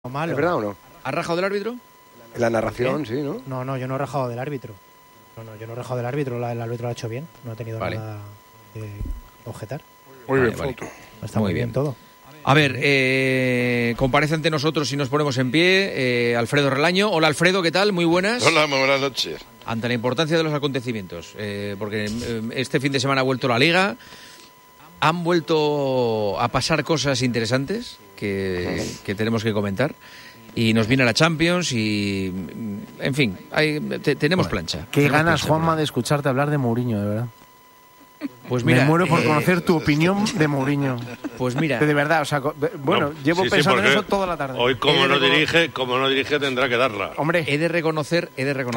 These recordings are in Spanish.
Malo. ¿Es verdad o no? ¿Has rajado del árbitro? En la narración, sí, ¿no? No, yo no he rajado del árbitro. Yo no he rajado del árbitro, el árbitro lo ha hecho bien. No ha tenido nada que objetar. Muy bien, Foto. Está muy bien todo. A ver, comparece ante nosotros si nos ponemos en pie Alfredo Relaño. Hola Alfredo, ¿qué tal? Muy buenas. Hola, muy buenas noches. Ante la importancia de los acontecimientos, porque este fin de semana ha vuelto la Liga, han vuelto a pasar cosas interesantes que tenemos que comentar. Y nos viene la Champions y, en fin, tenemos plancha. Qué ganas, Juanma, de escucharte hablar de Mourinho, de verdad. Pues mira, me muero por conocer tu opinión de Mourinho. Pues mira, de verdad, o sea, bueno, llevo pensando en eso toda la tarde. Hoy como no dirige tendrá que darla. Hombre, he de reconocer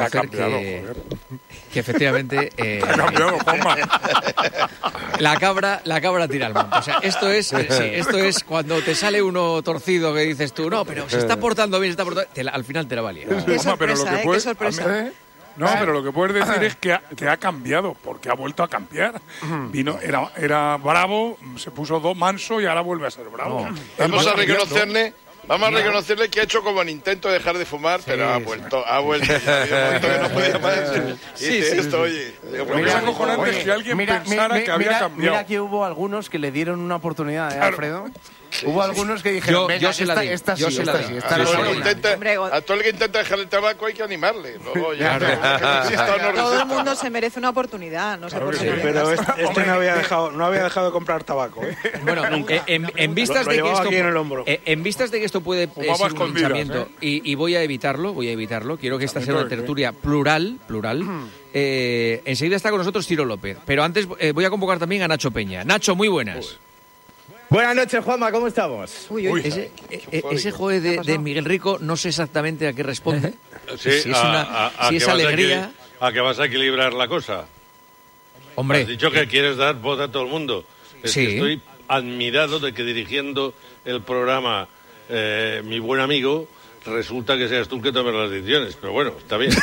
que efectivamente Ha cambiado, Juanma. la cabra tira al monte. O sea, esto es cuando te sale uno torcido que dices tú, no, pero se está portando bien, al final te la valía. Qué sorpresa, qué sorpresa. No, pero lo que puedes decir es que ha cambiado, porque ha vuelto a cambiar. Era bravo, se puso manso y ahora vuelve a ser bravo. Vamos a reconocerle que ha hecho como el intento de dejar de fumar, pero ha vuelto. Ya había un momento que no podía más. Lo que es acojonante es que alguien pensara que había cambiado. Mira que hubo algunos que le dieron una oportunidad, Alfredo. Hubo algunos que dijeron, yo se la di. Esta sí. A todo el que intenta dejar el tabaco hay que animarle. Luego ya Todo el mundo se merece una oportunidad, no sé por qué. Pero este no había dejado de comprar tabaco. Bueno, en vistas de que esto puede ser un hinchamiento y voy a evitarlo, quiero que esta sea una tertulia plural. Enseguida está con nosotros Ciro López, pero antes voy a convocar también a Nacho Peña. Nacho, muy buenas. Buenas noches, Juanma, ¿cómo estamos? Ese juego de Miguel Rico no sé exactamente a qué responde. Sí, si es alegría. A que vas a equilibrar la cosa. Hombre. Has dicho que quieres dar voz a todo el mundo. Es que estoy admirado de que dirigiendo el programa mi buen amigo, resulta que seas tú el que tomes las decisiones. Pero bueno, está bien.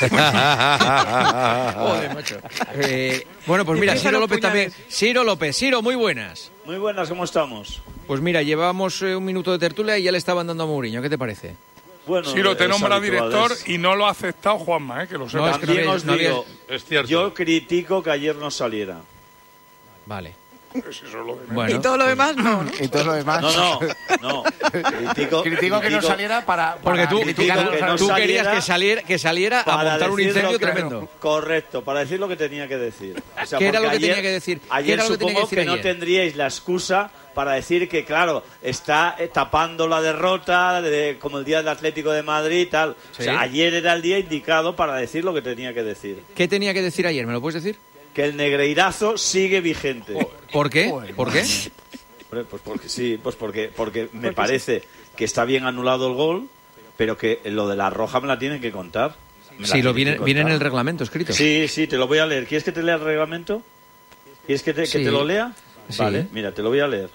Joder, macho. Bueno, pues mira, Ciro López también. Ciro López. Ciro, muy buenas. Muy buenas, ¿cómo estamos? Pues mira, llevamos un minuto de tertulia y ya le estaban dando a Mourinho. ¿Qué te parece? Bueno, Ciro te nombra director y no lo ha aceptado Juanma, que lo sepas. También os digo, es cierto. Yo critico que ayer no saliera. Vale. Eso es lo de Bueno. Y todo lo demás no. Y todo lo demás no. Critico que no saliera porque tú querías que saliera a montar un incendio tremendo. Correcto, para decir lo que tenía que decir. O sea, ¿Qué era lo que tenía que decir? Ayer supongo que no tendríais la excusa para decir que, claro, está tapando la derrota como el día del Atlético de Madrid y tal. ¿Sí? O sea, ayer era el día indicado para decir lo que tenía que decir. ¿Qué tenía que decir ayer? ¿Me lo puedes decir? Que el negreirazo sigue vigente. ¿Por qué? ¿Por qué? Pues porque me parece que está bien anulado el gol, pero que lo de la roja me la tienen que contar. Viene en el reglamento escrito. Sí, te lo voy a leer. ¿Quieres que te lea el reglamento? ¿Quieres que te lo lea? Sí. Vale, mira, te lo voy a leer.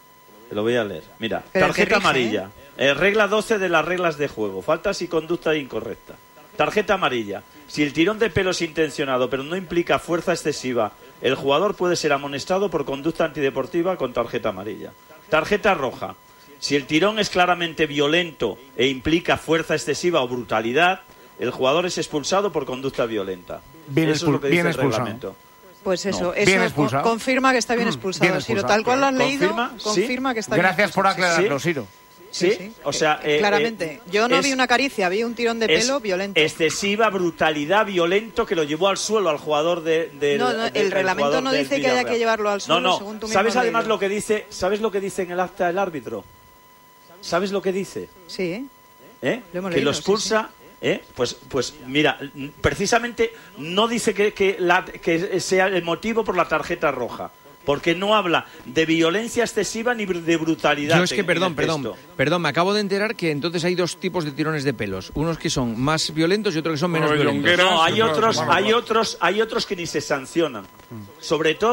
Mira, tarjeta amarilla. Regla 12 de las reglas de juego. Faltas y conducta incorrecta. Tarjeta amarilla. Si el tirón de pelo es intencionado pero no implica fuerza excesiva, el jugador puede ser amonestado por conducta antideportiva con tarjeta amarilla. Tarjeta roja. Si el tirón es claramente violento e implica fuerza excesiva o brutalidad, el jugador es expulsado por conducta violenta. Eso es lo que dice el reglamento. Pues eso confirma que está bien expulsado, Ciro. Tal cual lo has leído, confirma que está bien expulsado. Gracias por aclararlo, Ciro. Sí, o sea... claramente. Yo no vi una caricia, vi un tirón de pelo violento. Excesiva brutalidad, violento, que lo llevó al suelo al jugador el reglamento no dice que haya que llevarlo al suelo, según tú mismo. ¿Sabes además lo que dice? ¿Sabes lo que dice en el acta del árbitro? ¿Sabes lo que dice? Sí. Que lo expulsa... Pues mira, precisamente no dice que sea el motivo por la tarjeta roja. Porque no habla de violencia excesiva ni de brutalidad. Yo es que, perdón, me acabo de enterar que entonces hay dos tipos de tirones de pelos. Unos que son más violentos y otros que son menos violentos. No, hay otros que ni se sancionan. Sobre todo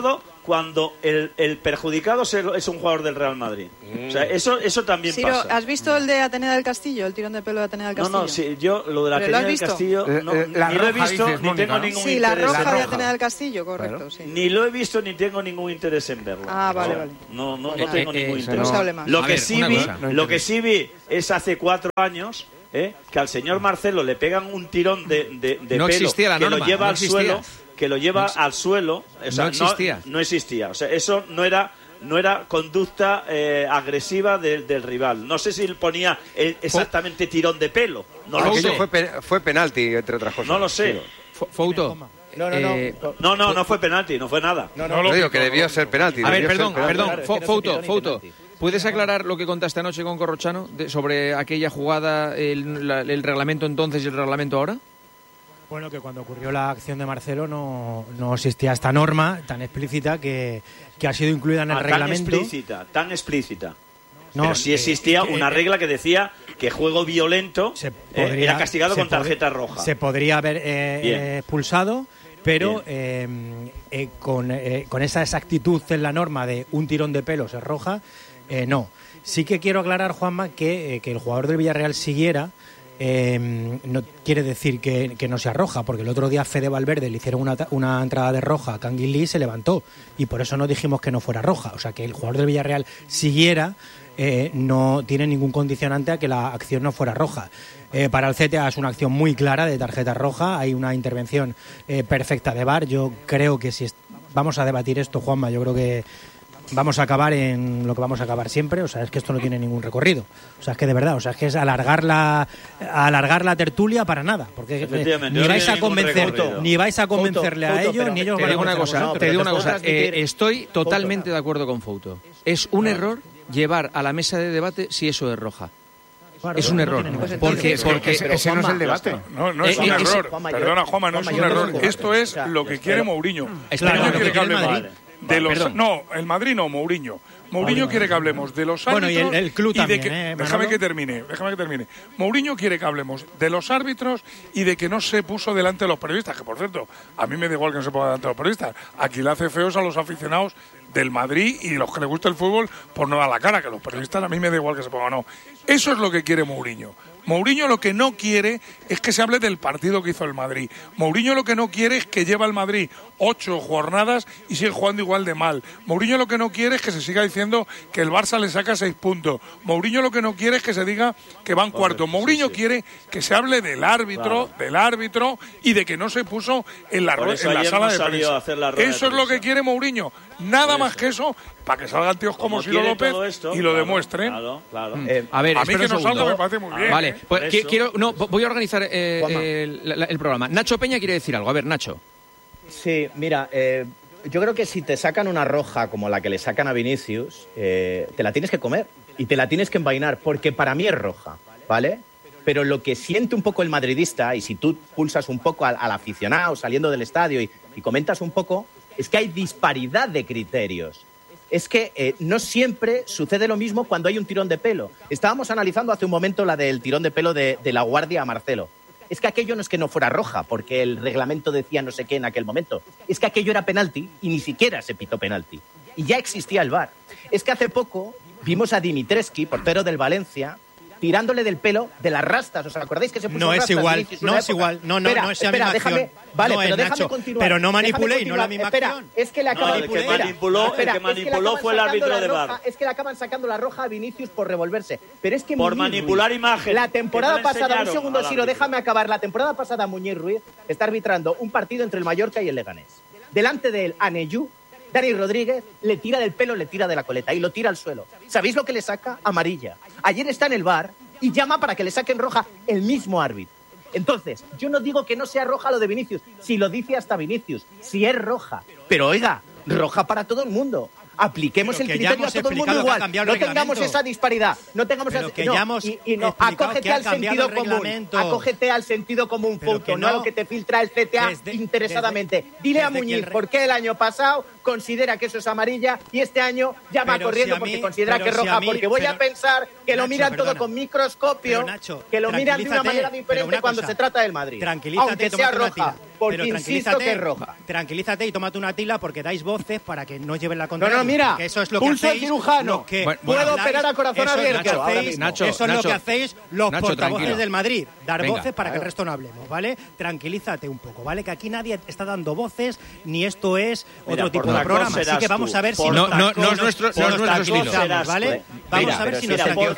cuando el perjudicado es un jugador del Real Madrid. O sea, eso también pasa. ¿Has visto el de Atenea del Castillo, el tirón de pelo de Atenea del Castillo? No, sí, yo lo de la Atenea del Castillo ni lo he visto, ni tengo ningún interés. Sí, la roja de Atenea del Castillo, correcto. Claro. Sí. Ni lo he visto, ni tengo ningún interés en verlo. Vale. No tengo ningún interés. No se hable más. Lo que sí vi es hace 4 años... que al señor Marcelo le pegan un tirón de pelo que lo lleva al suelo, o sea, no existía. O sea, eso no era conducta agresiva del rival. No sé si él ponía exactamente tirón de pelo. No lo sé. Fue penalti, entre otras cosas. No lo sé. Fouto. No fue penalti, no fue nada. No digo que debió ser penalti. A ver, perdón. Fouto. ¿Puedes aclarar lo que contaste anoche con Corrochano sobre aquella jugada, el reglamento entonces y el reglamento ahora? Bueno, que cuando ocurrió la acción de Marcelo no existía esta norma tan explícita que ha sido incluida en el reglamento. Tan explícita. Pero sí existía una regla que decía que juego violento era castigado con tarjeta roja. Se podría haber expulsado, pero con esa exactitud en la norma de un tirón de pelos es roja, no. Sí que quiero aclarar, Juanma, que el jugador del Villarreal siguiera no quiere decir que no sea roja, porque el otro día Fede Valverde le hicieron una entrada de roja a Kangin Lee y se levantó, y por eso no dijimos que no fuera roja. O sea, que el jugador del Villarreal siguiera no tiene ningún condicionante a que la acción no fuera roja. Para el CTA es una acción muy clara de tarjeta roja, hay una intervención perfecta de VAR. Yo creo que si vamos a debatir esto, Juanma, yo creo que vamos a acabar en lo que vamos a acabar siempre. O sea, es que esto no tiene ningún recorrido. O sea, es que de verdad, o sea, es que es alargar la tertulia para nada, porque ni vais a convencerle a ellos, ni ellos van a convencerle. Te digo una cosa, estoy totalmente de acuerdo con Fouto. Es un error llevar a la mesa de debate si eso es roja. Claro, es un error, porque ese no es el debate. No es un error. Perdona, Juanma, no es un error. Esto es lo que quiere Mourinho. Mourinho quiere que hablemos de los... No, el Madrid no, Mourinho. Mourinho quiere que hablemos de los árbitros. Bueno, y el club también, déjame que termine. Mourinho quiere que hablemos de los árbitros y de que no se puso delante de los periodistas, que por cierto, a mí me da igual que no se ponga delante de los periodistas. Aquí le hace feos a los aficionados del Madrid y los que les gusta el fútbol por no dar la cara, que los periodistas a mí me da igual que se pongan, no. Eso es lo que quiere Mourinho. Mourinho lo que no quiere es que se hable del partido que hizo el Madrid. Mourinho lo que no quiere es que lleva al Madrid 8 jornadas y sigue jugando igual de mal. Mourinho lo que no quiere es que se siga diciendo que el Barça le saca 6 puntos. Mourinho lo que no quiere es que se diga que van cuarto. Mourinho quiere que se hable del árbitro y de que no se puso en la sala de prensa. Eso es lo que quiere Mourinho. Nada más que eso, para que salgan tíos como Ciro López y lo demuestren. Claro. A ver, a mí que no salga me parece muy bien. Vale, pues voy a organizar el programa. Nacho Peña quiere decir algo. A ver, Nacho. Sí, mira, yo creo que si te sacan una roja como la que le sacan a Vinicius, te la tienes que comer y te la tienes que envainar, porque para mí es roja, ¿vale? Pero lo que siente un poco el madridista, y si tú pulsas un poco al aficionado saliendo del estadio y comentas un poco, es que hay disparidad de criterios. Es que no siempre sucede lo mismo cuando hay un tirón de pelo. Estábamos analizando hace un momento la del tirón de pelo de La Guardia a Marcelo. Es que aquello no es que no fuera roja, porque el reglamento decía no sé qué en aquel momento. Es que aquello era penalti y ni siquiera se pitó penalti. Y ya existía el VAR. Es que hace poco vimos a Dimitrescu, portero del Valencia, tirándole del pelo de las rastas. ¿Os acordáis que se puso rastas? No es igual. No es la misma acción. Vale, no, pero déjame Nacho, continuar. Pero no manipuléis, no la misma acción. Es que le acaban el que manipuló fue el árbitro de VAR. Es que le acaban sacando la roja a Vinicius por revolverse. Pero es que por manipular imagen. La temporada pasada, un segundo, Ciro, déjame acabar. La temporada pasada Muñiz Ruiz está arbitrando un partido entre el Mallorca y el Leganés. Delante de él, Aneyú, Dani Rodríguez le tira del pelo, le tira de la coleta y lo tira al suelo. ¿Sabéis lo que le saca? Amarilla. Ayer está en el VAR y llama para que le saquen roja el mismo árbitro. Entonces, yo no digo que no sea roja lo de Vinicius, si lo dice hasta Vinicius, si es roja. Pero oiga, roja para todo el mundo. Apliquemos el criterio a todo el mundo igual. No tengamos esa disparidad. No tengamos acógete al sentido común. Acógete al sentido común, Fouto, no a lo que te filtra el CTA interesadamente. Dile a Muñiz por qué el año pasado considera que eso es amarilla y este año ya va corriendo porque considera que es roja, porque voy a pensar que lo miran todo con microscopio, que lo miran de una manera diferente cuando se trata del Madrid. Aunque sea roja, porque insisto que es roja. Tranquilízate y tómate una tila porque dais voces para que no lleven la contraria. No, mira, que eso es lo que pulso hacéis, cirujano, puedo operar a corazón abierto. Eso es lo que hacéis los portavoces del Madrid, dar voces para que el resto no hablemos, ¿vale? Tranquilízate un poco, ¿vale? Que aquí nadie está dando voces, ni esto es otro tipo de programa. Así que vamos a ver si no es nuestro estilo, ¿vale? Vamos a ver si nos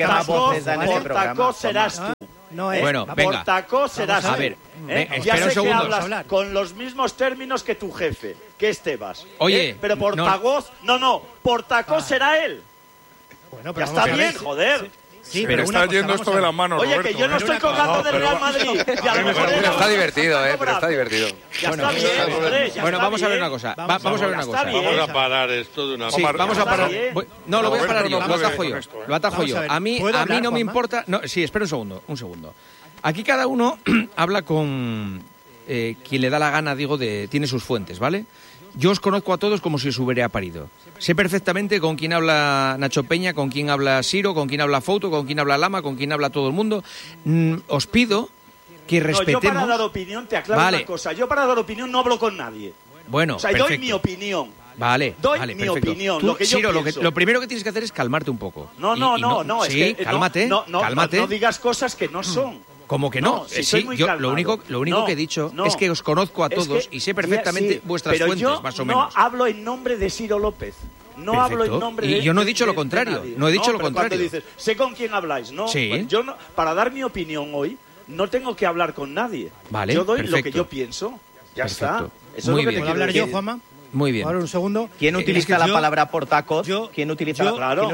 portacos serás tú. Bueno, venga. Portacos serás tú. A ver, ya sé que hablas con los mismos términos que tu jefe, que es Tebas. Oye, pero portavoz, portacos será él. Bueno, pero ya está bien, joder. Sí, pero está yendo esto de las manos, Oye, Roberto, que yo no estoy colgando del Real Madrid. Pero está divertido, pero está divertido. Ya está bien, bueno, vamos a ver una cosa. Vamos a ver una cosa. Vamos a parar esto de una vez. Sí, vamos a parar. No, lo voy a parar yo. Lo atajo yo. A mí no me importa. No, sí, espera un segundo. Aquí cada uno habla con quien le da la gana, tiene sus fuentes, ¿vale? Yo os conozco a todos como si os hubiera parido. Sé perfectamente con quién habla Nacho Peña, con quién habla Siro, con quién habla Fouto, con quién habla Lama, con quién habla todo el mundo. Os pido que respetemos... yo para dar opinión, te aclaro una cosa. Yo para dar opinión no hablo con nadie. Bueno, perfecto. Doy mi opinión. Vale, mi opinión, tú, lo que yo Siro, pienso. lo primero que tienes que hacer es calmarte un poco. No, sí, es que... cálmate. No digas cosas que no son. ¿Cómo que no? Yo lo único que he dicho es que os conozco a todos y sé perfectamente vuestras fuentes, más o menos. No hablo en nombre de Siro López. No hablo en nombre de... Y yo no he dicho lo contrario. No he dicho lo contrario. Cuando dices, sé con quién habláis, ¿no? Sí. Pues yo no, para dar mi opinión hoy, no tengo que hablar con nadie. Vale, yo doy lo que yo pienso. Ya está. Eso Muy es lo que bien. ¿Puedo hablar yo, Juanma? Muy bien. Ahora un segundo. ¿Quién utiliza la palabra portacos? ¿Quién utiliza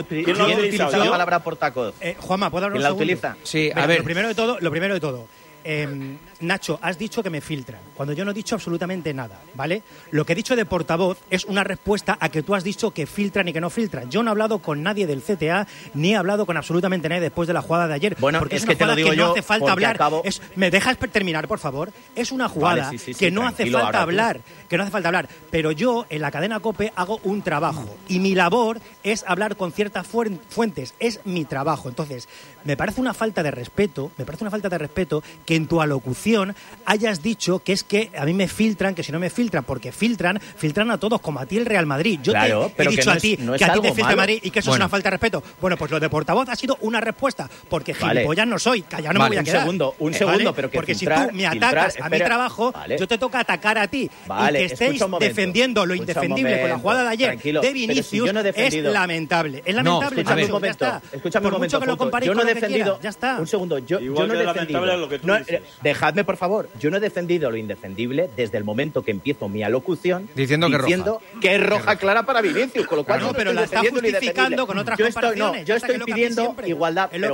la palabra portacos? Juanma, ¿puedo hablar un segundo? ¿Quién la utiliza? Sí, a ver. Lo primero de todo. Nacho, has dicho que me filtran, cuando yo no he dicho absolutamente nada, ¿vale? Lo que he dicho de portavoz es una respuesta a que tú has dicho que filtran y que no filtran. Yo no he hablado con nadie del CTA, ni he hablado con absolutamente nadie después de la jugada de ayer. Bueno, porque es que te lo digo yo, no hace falta hablar. ¿Me dejas terminar, por favor? Es una jugada que no hace falta hablar, Pero yo, en la cadena COPE, hago un trabajo. Y mi labor es hablar con ciertas fuentes. Es mi trabajo. Entonces, me parece una falta de respeto que en tu alocución hayas dicho que es que a mí me filtran, que si no me filtran, porque filtran a todos, como a ti el Real Madrid. Yo te he dicho a ti que a ti te filtra Madrid y que eso es una falta de respeto. Bueno, pues lo de portavoz ha sido una respuesta, porque gilipollas no soy, que ya no me voy a quedar. Un segundo, pero que porque si tú me atacas a mi trabajo, yo te toca atacar a ti. Y que estéis defendiendo lo indefendible con la jugada de ayer de Vinicius es lamentable. Es lamentable. Escúchame un momento. Yo no he defendido... Ya está. Un segundo. Yo no he defendido... Dejadme, por favor. Yo no he defendido lo indefendible desde el momento que empiezo mi alocución diciendo que es roja clara para Vinicius, con lo cual no, pero la está justificando con otras comparaciones. Yo estoy pidiendo igualdad, pero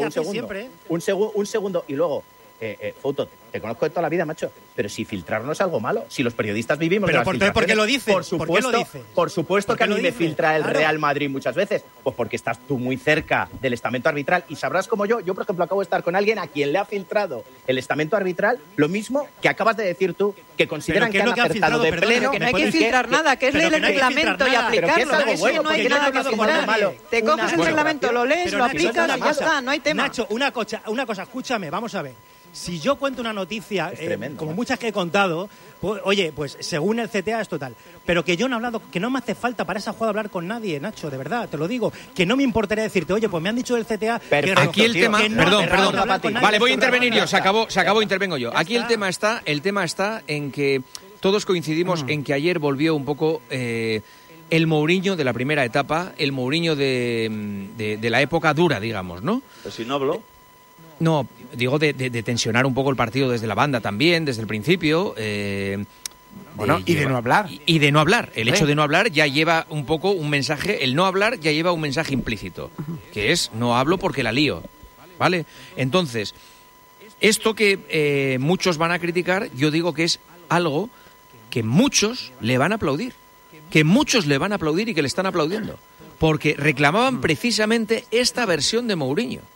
un segundo y luego Fouto, te conozco de toda la vida, macho, pero si filtrar no es algo malo, si los periodistas vivimos pero de las filtraciones, ¿por qué lo dices? Por supuesto que a mí me filtra el Real Madrid muchas veces, pues porque estás tú muy cerca del estamento arbitral y sabrás como yo por ejemplo acabo de estar con alguien a quien le ha filtrado el estamento arbitral, lo mismo que acabas de decir tú, que consideran que han acertado de pleno. Que no hay que filtrar nada, que es leer el reglamento y aplicarlo. No hay nada que filtrar. Te coges el reglamento, lo lees, lo aplicas y ya está, no hay tema. Nacho, una cosa, escúchame, vamos a ver. Si yo cuento una noticia, como muchas que he contado, pues, oye, pues según el CTA es total. Pero que yo no he hablado, que no me hace falta para esa jugada hablar con nadie, Nacho, de verdad, te lo digo. Que no me importaría decirte, oye, pues me han dicho del CTA... Aquí el tema... Perdón. Vale, voy a intervenir yo, se acabó, intervengo yo. Aquí el tema está en que todos coincidimos en que ayer volvió un poco... el Mourinho de la primera etapa, el Mourinho de la época dura, digamos, ¿no? Pero si no habló... No, digo de tensionar un poco el partido desde la banda también, desde el principio. Y de no hablar. Y de no hablar. El hecho de no hablar ya lleva un poco un mensaje, el no hablar ya lleva un mensaje implícito, que es no hablo porque la lío, ¿vale? Entonces, esto que muchos van a criticar, yo digo que es algo que muchos le van a aplaudir. Que muchos le van a aplaudir y que le están aplaudiendo. Porque reclamaban precisamente esta versión de Mourinho.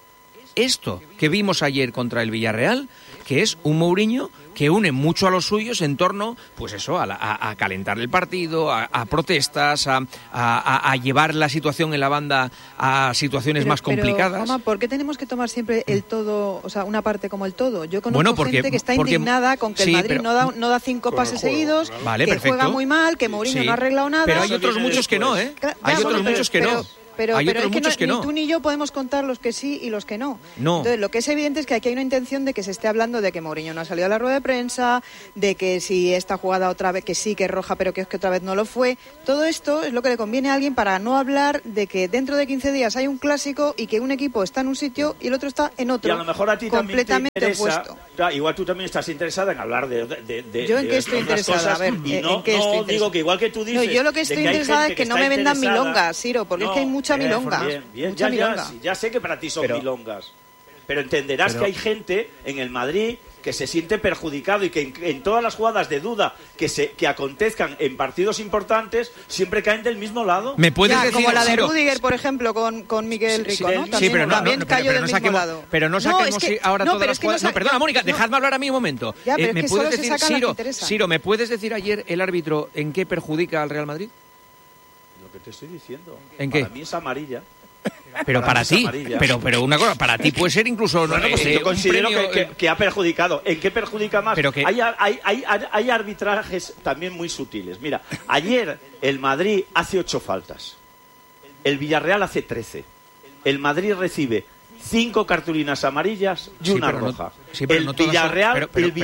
esto que vimos ayer contra el Villarreal, que es un Mourinho que une mucho a los suyos en torno, pues eso, a calentar el partido, a protestas, a llevar la situación en la banda a situaciones más complicadas. Juanma, ¿por qué tenemos que tomar siempre el todo, o sea, una parte como el todo? Yo conozco gente que está indignada con que el Madrid no da 5 pases seguidos, vale, que perfecto. juega muy mal, que Mourinho no ha arreglado nada. Pero hay otros muchos que no, ¿eh? Hay otros muchos que no. Pero es que ni tú ni yo podemos contar los que sí y los que no. Entonces, lo que es evidente es que aquí hay una intención de que se esté hablando de que Mourinho no ha salido a la rueda de prensa, de que si esta jugada otra vez, que sí, que es roja, pero que es que otra vez no lo fue. Todo esto es lo que le conviene a alguien para no hablar de que dentro de 15 días hay un clásico y que un equipo está en un sitio y el otro está en otro. Y a lo mejor a ti completamente también te interesa, opuesto. Igual tú también estás interesada en hablar de ¿Yo en qué estoy interesada? Cosas, a ver, ¿en qué estoy digo que igual que tú dices... No, yo lo que estoy interesada es que no me vendan milongas, Ciro, porque es que hay mucha milonga. Bien, ya sé que para ti son milongas, pero entenderás que hay gente en el Madrid que se siente perjudicado y que en todas las jugadas de duda que acontezcan en partidos importantes siempre caen del mismo lado. ¿Me puedes decir, como la de Ciro? Rudiger, por ejemplo, con Miguel Rico, ¿no? Sí, pero también cayó del mismo lado. Pero no saquemos ahora todas las jugadas. No, perdona, Mónica, dejadme hablar a mí un momento. Ya, pero ¿Me puedes decir, Ciro, ¿me puedes decir ayer el árbitro en qué perjudica al Real Madrid? Lo que te estoy diciendo. ¿En qué? Para mí es amarilla. Pero para ti, pero una cosa, para ti puede ser incluso... yo considero que ha perjudicado. ¿En qué perjudica más? Pero que... hay arbitrajes también muy sutiles. Mira, ayer el Madrid hace 8 faltas. El Villarreal hace 13. El Madrid recibe 5 cartulinas amarillas y una roja. El Villarreal...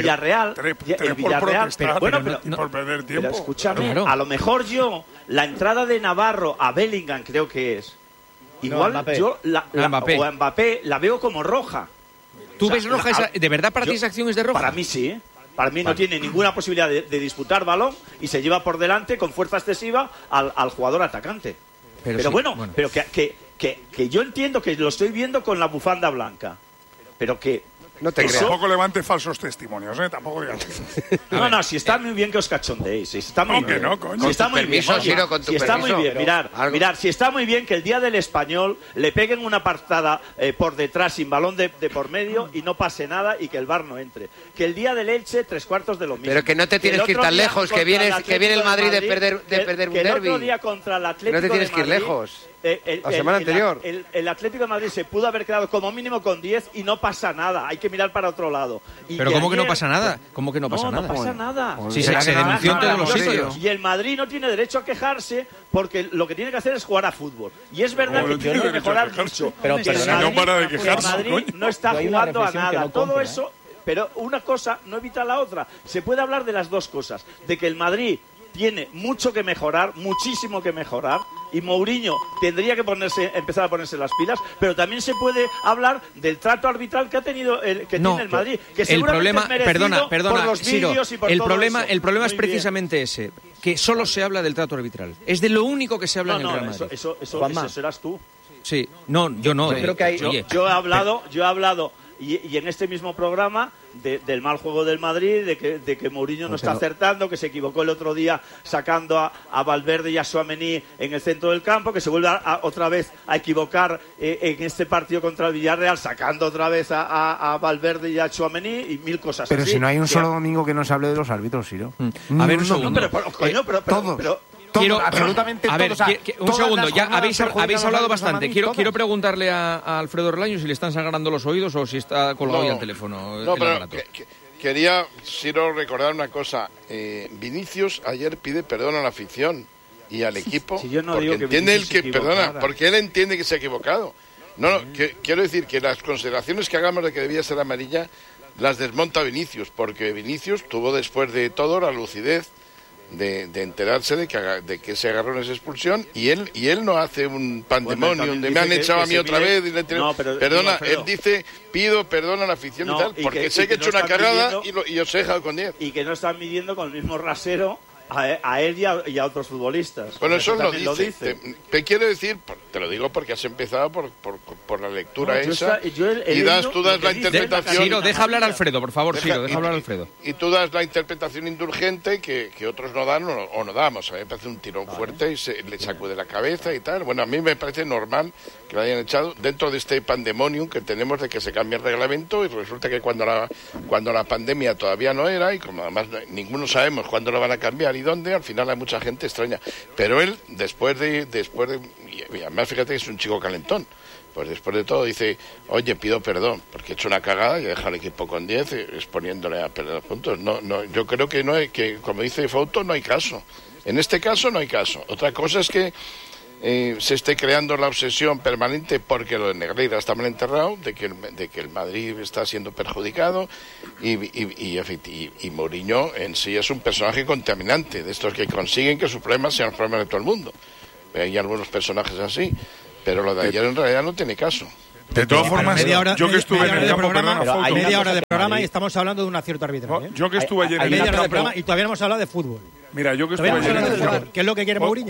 por perder tiempo. Pero escúchame, a lo mejor la entrada de Navarro a Bellingham creo que es... Igual yo o a Mbappé la veo como roja. ¿Tú ves roja? ¿De verdad para ti esa acción es de roja? Para mí sí, ¿eh? Para mí no tiene ninguna posibilidad de disputar balón y se lleva por delante con fuerza excesiva al jugador atacante. Pero bueno, que yo entiendo que lo estoy viendo con la bufanda blanca, pero que... No te creas. Tampoco levante falsos testimonios, ¿eh? Tampoco digas. No, si está muy bien que os cachondéis. Si está muy bien. No, coño. Si está muy bien. Si está muy bien. Mirad, si está muy bien que el día del Español le peguen una partada por detrás sin balón de por medio y no pase nada y que el VAR no entre. Que el día del Elche, 3/4 de lo mismo. Pero que no te tienes que ir tan lejos, que viene el Madrid de perder un derbi. El otro día contra el Atlético no te tienes que ir lejos. La semana anterior. El Atlético de Madrid se pudo haber quedado como mínimo con 10 y no pasa nada. Hay que mirar para otro lado. Pero ¿cómo que no pasa nada? ¿Cómo que no pasa nada? No pasa nada. Si se denunció en todos los sitios. Y el Madrid no tiene derecho a quejarse porque lo que tiene que hacer es jugar a fútbol. Y es verdad que tiene que mejorar mucho. Pero no para de quejarse. El Madrid no está jugando a nada. Todo eso... Pero una cosa no evita la otra. Se puede hablar de las dos cosas. De que el Madrid tiene mucho que mejorar, muchísimo que mejorar, y Mourinho tendría que empezar a ponerse las pilas, pero también se puede hablar del trato arbitral que ha tenido tiene el Madrid, que el problema, perdona, por los Ciro, vídeos y por el todo problema, eso. El problema es precisamente ese, que solo se habla del trato arbitral. Es de lo único que se habla en el Real Madrid. Eso serás tú. Sí, no, yo no. Yo creo que hay... Yo he hablado y en este mismo programa del mal juego del Madrid, de que Mourinho no está acertando, que se equivocó el otro día sacando a Valverde y a Tchouaméni en el centro del campo, que se vuelve otra vez a equivocar en este partido contra el Villarreal, sacando otra vez a Valverde y a Tchouaméni y mil cosas pero así. Pero si no hay un solo domingo que no se hable de los árbitros, Ciro. A ver, un segundo. Todos. Quiero, absolutamente a ver, todo, un segundo, ya habéis hablado bastante. Quiero preguntarle a Alfredo Relaño si le están sangrando los oídos o si está colgado ya el teléfono. No, pero quería, Ciro, recordar una cosa. Vinicius ayer pide perdón a la afición y al equipo. Si yo no porque digo que entiende perdona, porque él entiende que se ha equivocado. Quiero decir que las consideraciones que hagamos de que debía ser amarilla las desmonta Vinicius, porque Vinicius tuvo después de todo la lucidez de enterarse de que ese agarrón es expulsión y él no hace un pandemonio donde me han echado a mí otra vez perdona, él dice pido perdón a la afición y tal, porque sé que he hecho una cagada y os he dejado con 10 y que no están midiendo con el mismo rasero a él y a otros futbolistas. Bueno, eso lo dice. Te quiero decir, te lo digo porque has empezado por la lectura esa tú das la interpretación... Ciro, deja hablar a Alfredo, por favor, Ciro, deja hablar a Alfredo. Y tú das la interpretación indulgente que otros no dan o no damos. A mí me parece un tirón fuerte y le sacude la cabeza y tal. Bueno, a mí me parece normal que lo hayan echado dentro de este pandemonium que tenemos de que se cambie el reglamento y resulta que cuando la pandemia todavía no era y como además ninguno sabemos cuándo lo van a cambiar y dónde, al final hay mucha gente extraña. Pero él, después de y además fíjate que es un chico calentón, pues después de todo dice, oye, pido perdón, porque he hecho una cagada y he dejado al equipo con 10 exponiéndole a perder puntos. No, yo creo que no hay, que como dice Fouto, no hay caso. En este caso no hay caso. Otra cosa es que se esté creando la obsesión permanente porque lo de Negreira está mal enterrado, de que el Madrid está siendo perjudicado y Mourinho en sí es un personaje contaminante, de estos que consiguen que sus problemas sean los problemas de todo el mundo. Hay algunos personajes así, pero lo de ayer en realidad no tiene caso. De todas formas, yo que estuve en el campo, hay media hora de programa y estamos hablando de un acierto arbitral. Yo que estuve ayer en el campo y todavía no hemos hablado de fútbol. Mira, yo que estuve ayer en el campo. ¿Qué es lo que quiere Mourinho?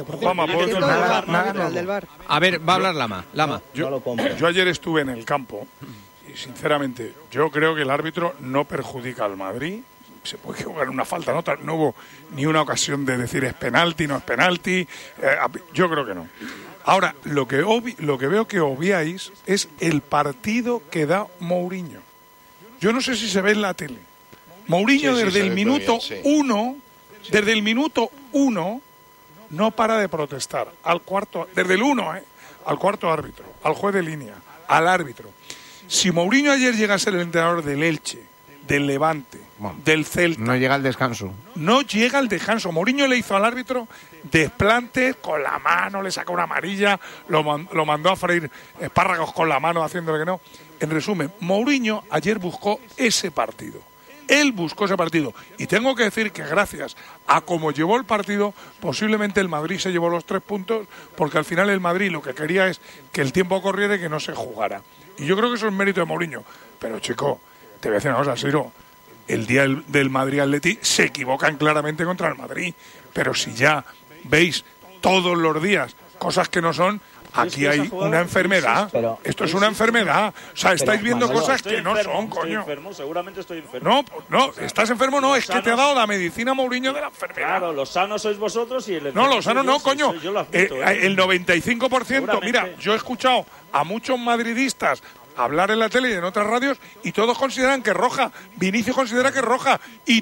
A ver, va a hablar Lama. Yo ayer estuve en el campo y sinceramente yo creo que el árbitro no perjudica al Madrid. Se puede jugar una falta, no hubo ni una ocasión de decir es penalti, no es penalti. Yo creo que no. Ahora, lo que veo que obviáis es el partido que da Mourinho. Yo no sé si se ve en la tele. Mourinho desde el minuto 1 no para de protestar. Desde el 1, al cuarto árbitro, al juez de línea, al árbitro. Si Mourinho ayer llega a ser el entrenador del Elche, del Levante, del Celta... No llega al descanso. No llega al descanso. Mourinho le hizo al árbitro desplante con la mano, le sacó una amarilla, lo mandó a freír espárragos con la mano haciéndole que no. En resumen, Mourinho ayer buscó ese partido. Él buscó ese partido. Y tengo que decir que gracias a cómo llevó el partido, posiblemente el Madrid se llevó los 3 puntos, porque al final el Madrid lo que quería es que el tiempo corriera y que no se jugara. Y yo creo que eso es mérito de Mourinho. Pero, chico, te voy a decir una cosa, Ciro. El día del Madrid-Atleti se equivocan claramente contra el Madrid. Pero si ya veis todos los días cosas que no son... Aquí hay una enfermedad. Esto es una enfermedad. O sea, estáis viendo cosas que no son, coño. Seguramente estoy enfermo. No, estás enfermo, no. Es que te ha dado la medicina Mourinho de la enfermedad. Claro, los sanos sois vosotros y el enfermo. No, los sanos no, coño. El 95%. Mira, yo he escuchado a muchos madridistas hablar en la tele y en otras radios y todos consideran que es roja. Vinicius considera que es roja. Y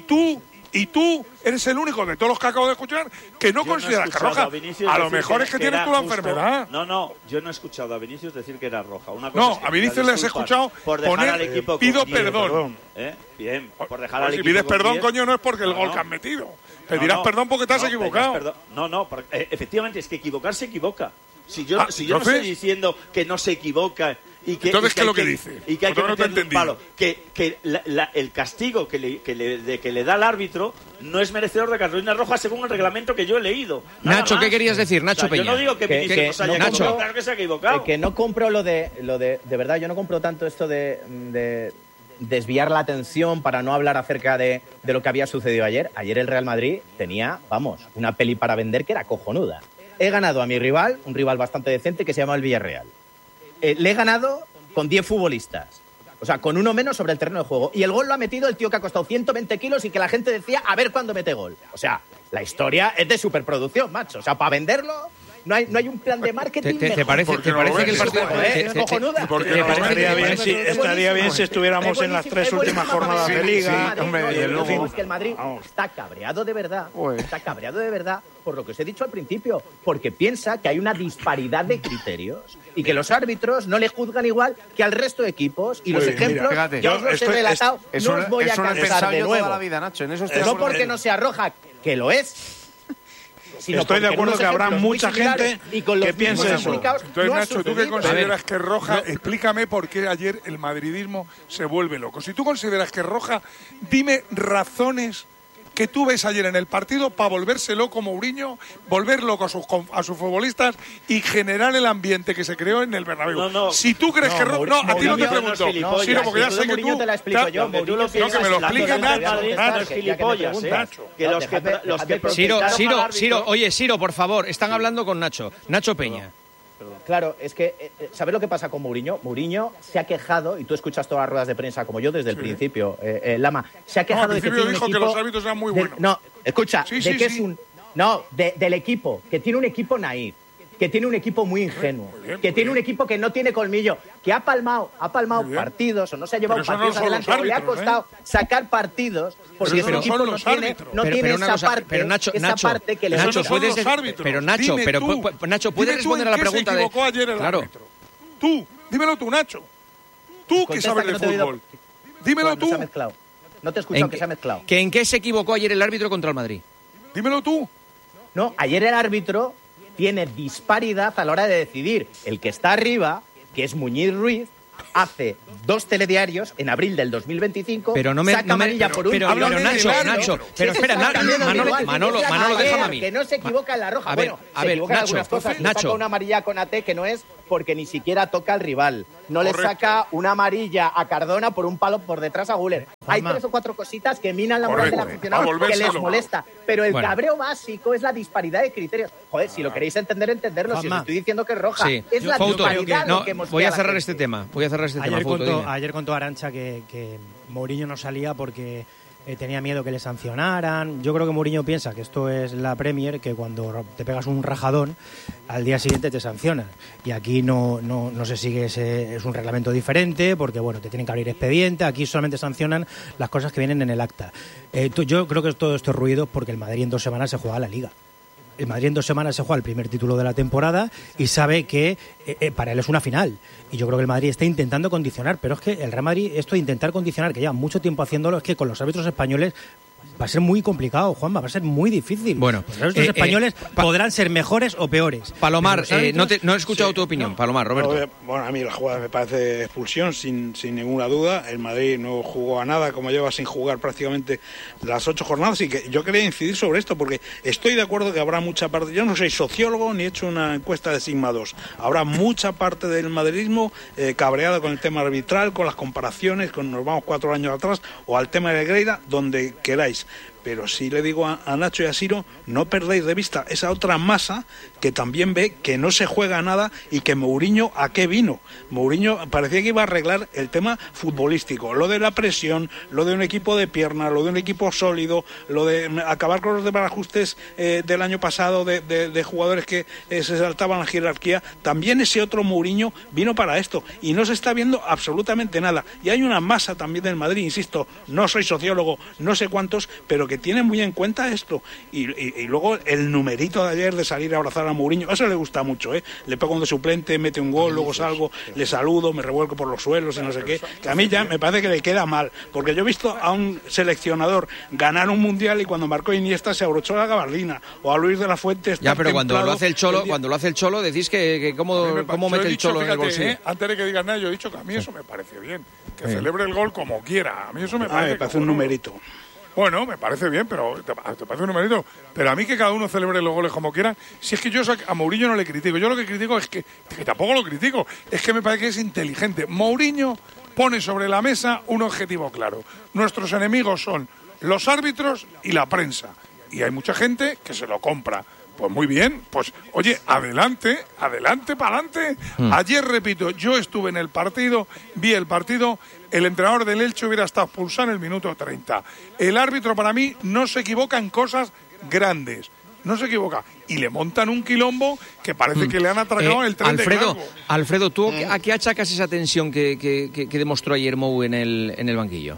tú eres el único de todos los que acabo de escuchar que no consideras que es roja. A lo mejor es que tienes tú la enfermedad. No, yo no he escuchado a Vinicius decir que era roja. A Vinicius les he escuchado poner pido perdón. Bien, por dejar al equipo. Si pides perdón, coño, no es porque el gol que has metido. Pedirás perdón porque te has equivocado. Efectivamente, es que equivocar se equivoca. Si yo no estoy diciendo que no se equivoca... Entonces, ¿qué es lo que dice? Y que hay que meterle un palo. Que el castigo que le da el árbitro no es merecedor de cartulina roja según el reglamento que yo he leído. Nacho, ¿qué querías decir? Nacho Peña. Yo no digo que Vinicius haya equivocado, claro que se ha equivocado. Que no compro lo de verdad, yo no compro tanto esto de desviar la atención para no hablar acerca de lo que había sucedido ayer. Ayer el Real Madrid tenía, una peli para vender que era cojonuda. He ganado a mi rival, un rival bastante decente que se llama el Villarreal. Le he ganado con 10 futbolistas. O sea, con uno menos sobre el terreno de juego. Y el gol lo ha metido el tío que ha costado 120 kilos y que la gente decía, a ver cuándo mete gol. O sea, la historia es de superproducción, macho. O sea, para venderlo no hay un plan de marketing. ¿Te parece que el partido es cojonuda? Estaría bien si estuviéramos en las 3 últimas jornadas de Liga. Es que el Madrid está cabreado de verdad. Está cabreado de verdad por lo que os he dicho al principio. Porque piensa que hay una disparidad de criterios y que los árbitros no le juzgan igual que al resto de equipos. Y los ejemplos, yo os los he relatado, no os voy a cansar de nuevo. No porque no sea roja, que lo es. Estoy de acuerdo que habrá mucha gente que piense eso. Entonces, Nacho, ¿tú qué consideras que es roja? Explícame por qué ayer el madridismo se vuelve loco. Si tú consideras que es roja, dime razones que tú ves ayer en el partido para volverse loco Mourinho, volver loco a sus futbolistas y generar el ambiente que se creó en el Bernabéu. Si tú crees que... No, a ti no te pregunto. Sí, porque ya sé que tú... te la explico yo. Que me lo explique Nacho. Ciro, por favor, están hablando con Nacho Peña. Claro, es que, ¿sabes lo que pasa con Mourinho? Mourinho se ha quejado, y tú escuchas todas las ruedas de prensa como yo desde el principio, Lama, se ha quejado de que tiene un equipo... que los árbitros eran muy buenos. No, escucha, es un... No, del equipo, que tiene un equipo naif, que tiene un equipo muy ingenuo, que tiene un equipo que no tiene colmillo, que ha palmado partidos, o no se ha llevado partidos adelante, o le ha costado sacar partidos, porque ese equipo no tiene esa parte, esa parte que le Nacho, ¿puedes responder a la pregunta de... Claro. Tú, dímelo tú, Nacho. Tú que sabes de fútbol. Dímelo tú. No te he escuchado que se ha mezclado. ¿En qué se equivocó ayer el árbitro contra el Madrid? Dímelo tú. No, ayer el árbitro tiene disparidad a la hora de decidir. El que está arriba, que es Muñiz Ruiz, hace 2 telediarios en abril del 2025, pero saca amarilla por un... Pero Nacho, pero espera, Manolo, déjame a mí. Que no se equivoca en la roja. Se equivoca en algunas cosas. Le saca una amarilla con AT que no es porque ni siquiera toca al rival. No le saca una amarilla a Cardona por un palo por detrás a Güler. Hay 3 o 4 cositas que minan la moral del aficionado que les molesta. Pero el cabreo básico es la disparidad de criterios. Joder, si lo queréis entenderlo, si os estoy diciendo que es roja. Es la disparidad lo que hemos... Voy a cerrar este tema. Ayer contó Arantxa que Mourinho no salía porque tenía miedo que le sancionaran. Yo creo que Mourinho piensa que esto es la Premier, que cuando te pegas un rajadón, al día siguiente te sancionan. Y aquí no se sigue es un reglamento diferente, porque bueno, te tienen que abrir expediente. Aquí solamente sancionan las cosas que vienen en el acta. Yo creo que todo esto es ruido porque el Madrid en 2 semanas se juega la Liga. El Madrid en 2 semanas se juega el primer título de la temporada y sabe que para él es una final. Y yo creo que el Madrid está intentando condicionar, pero es que el Real Madrid, esto de intentar condicionar, que lleva mucho tiempo haciéndolo, es que con los árbitros españoles va a ser muy complicado, Juanma, va a ser muy difícil. Bueno, los árbitros españoles podrán ser mejores o peores. Palomar, no he escuchado tu opinión. Palomar, Roberto. Bueno, a mí la jugada me parece expulsión, sin ninguna duda. El Madrid no jugó a nada, como lleva sin jugar prácticamente las 8 jornadas. Y que yo quería incidir sobre esto, porque estoy de acuerdo que habrá mucha parte... Yo no soy sociólogo ni he hecho una encuesta de Sigma 2. Habrá mucha parte del madridismo cabreada con el tema arbitral, con las comparaciones, nos vamos 4 años atrás, o al tema de Negreira, donde queráis. Pero sí le digo a Nacho y a Ciro, no perdáis de vista esa otra masa que también ve que no se juega nada y que Mourinho, ¿a qué vino? Mourinho parecía que iba a arreglar el tema futbolístico, lo de la presión, lo de un equipo de pierna, lo de un equipo sólido, lo de acabar con los desbarajustes del año pasado de jugadores que se saltaban la jerarquía. También ese otro Mourinho vino para esto y no se está viendo absolutamente nada. Y hay una masa también del Madrid, insisto, no soy sociólogo, no sé cuántos, pero que tiene muy en cuenta esto. Y luego el numerito de ayer de salir a abrazar a Mourinho, eso le gusta mucho, le pego de suplente, mete un gol, luego salgo, le saludo, me revuelco por los suelos y no sé qué, que a mí ya me parece que le queda mal, porque yo he visto a un seleccionador ganar un mundial y cuando marcó Iniesta se abrochó la gabardina, o a Luis de la Fuente ya, pero cuando lo hace el Cholo, decís que cómo mete el Cholo en el bolsillo. Antes de que digas nada, yo he dicho que a mí eso me parece bien, que celebre el gol como quiera, a mí eso me parece un numerito. Bueno, me parece bien, pero te parece un numerito. Pero a mí que cada uno celebre los goles como quiera, si es que yo a Mourinho no le critico. Yo lo que critico es que tampoco lo critico, es que me parece que es inteligente. Mourinho pone sobre la mesa un objetivo claro. Nuestros enemigos son los árbitros y la prensa. Y hay mucha gente que se lo compra. Pues muy bien, pues oye, adelante, para adelante. Ayer, repito, yo estuve en el partido, vi el partido, el entrenador del Elche hubiera estado expulsado en el minuto 30. El árbitro para mí no se equivoca en cosas grandes, no se equivoca. Y le montan un quilombo que parece que le han atracado el tren de cargo. Alfredo, ¿tú a qué achacas esa tensión que demostró ayer Mou en el banquillo?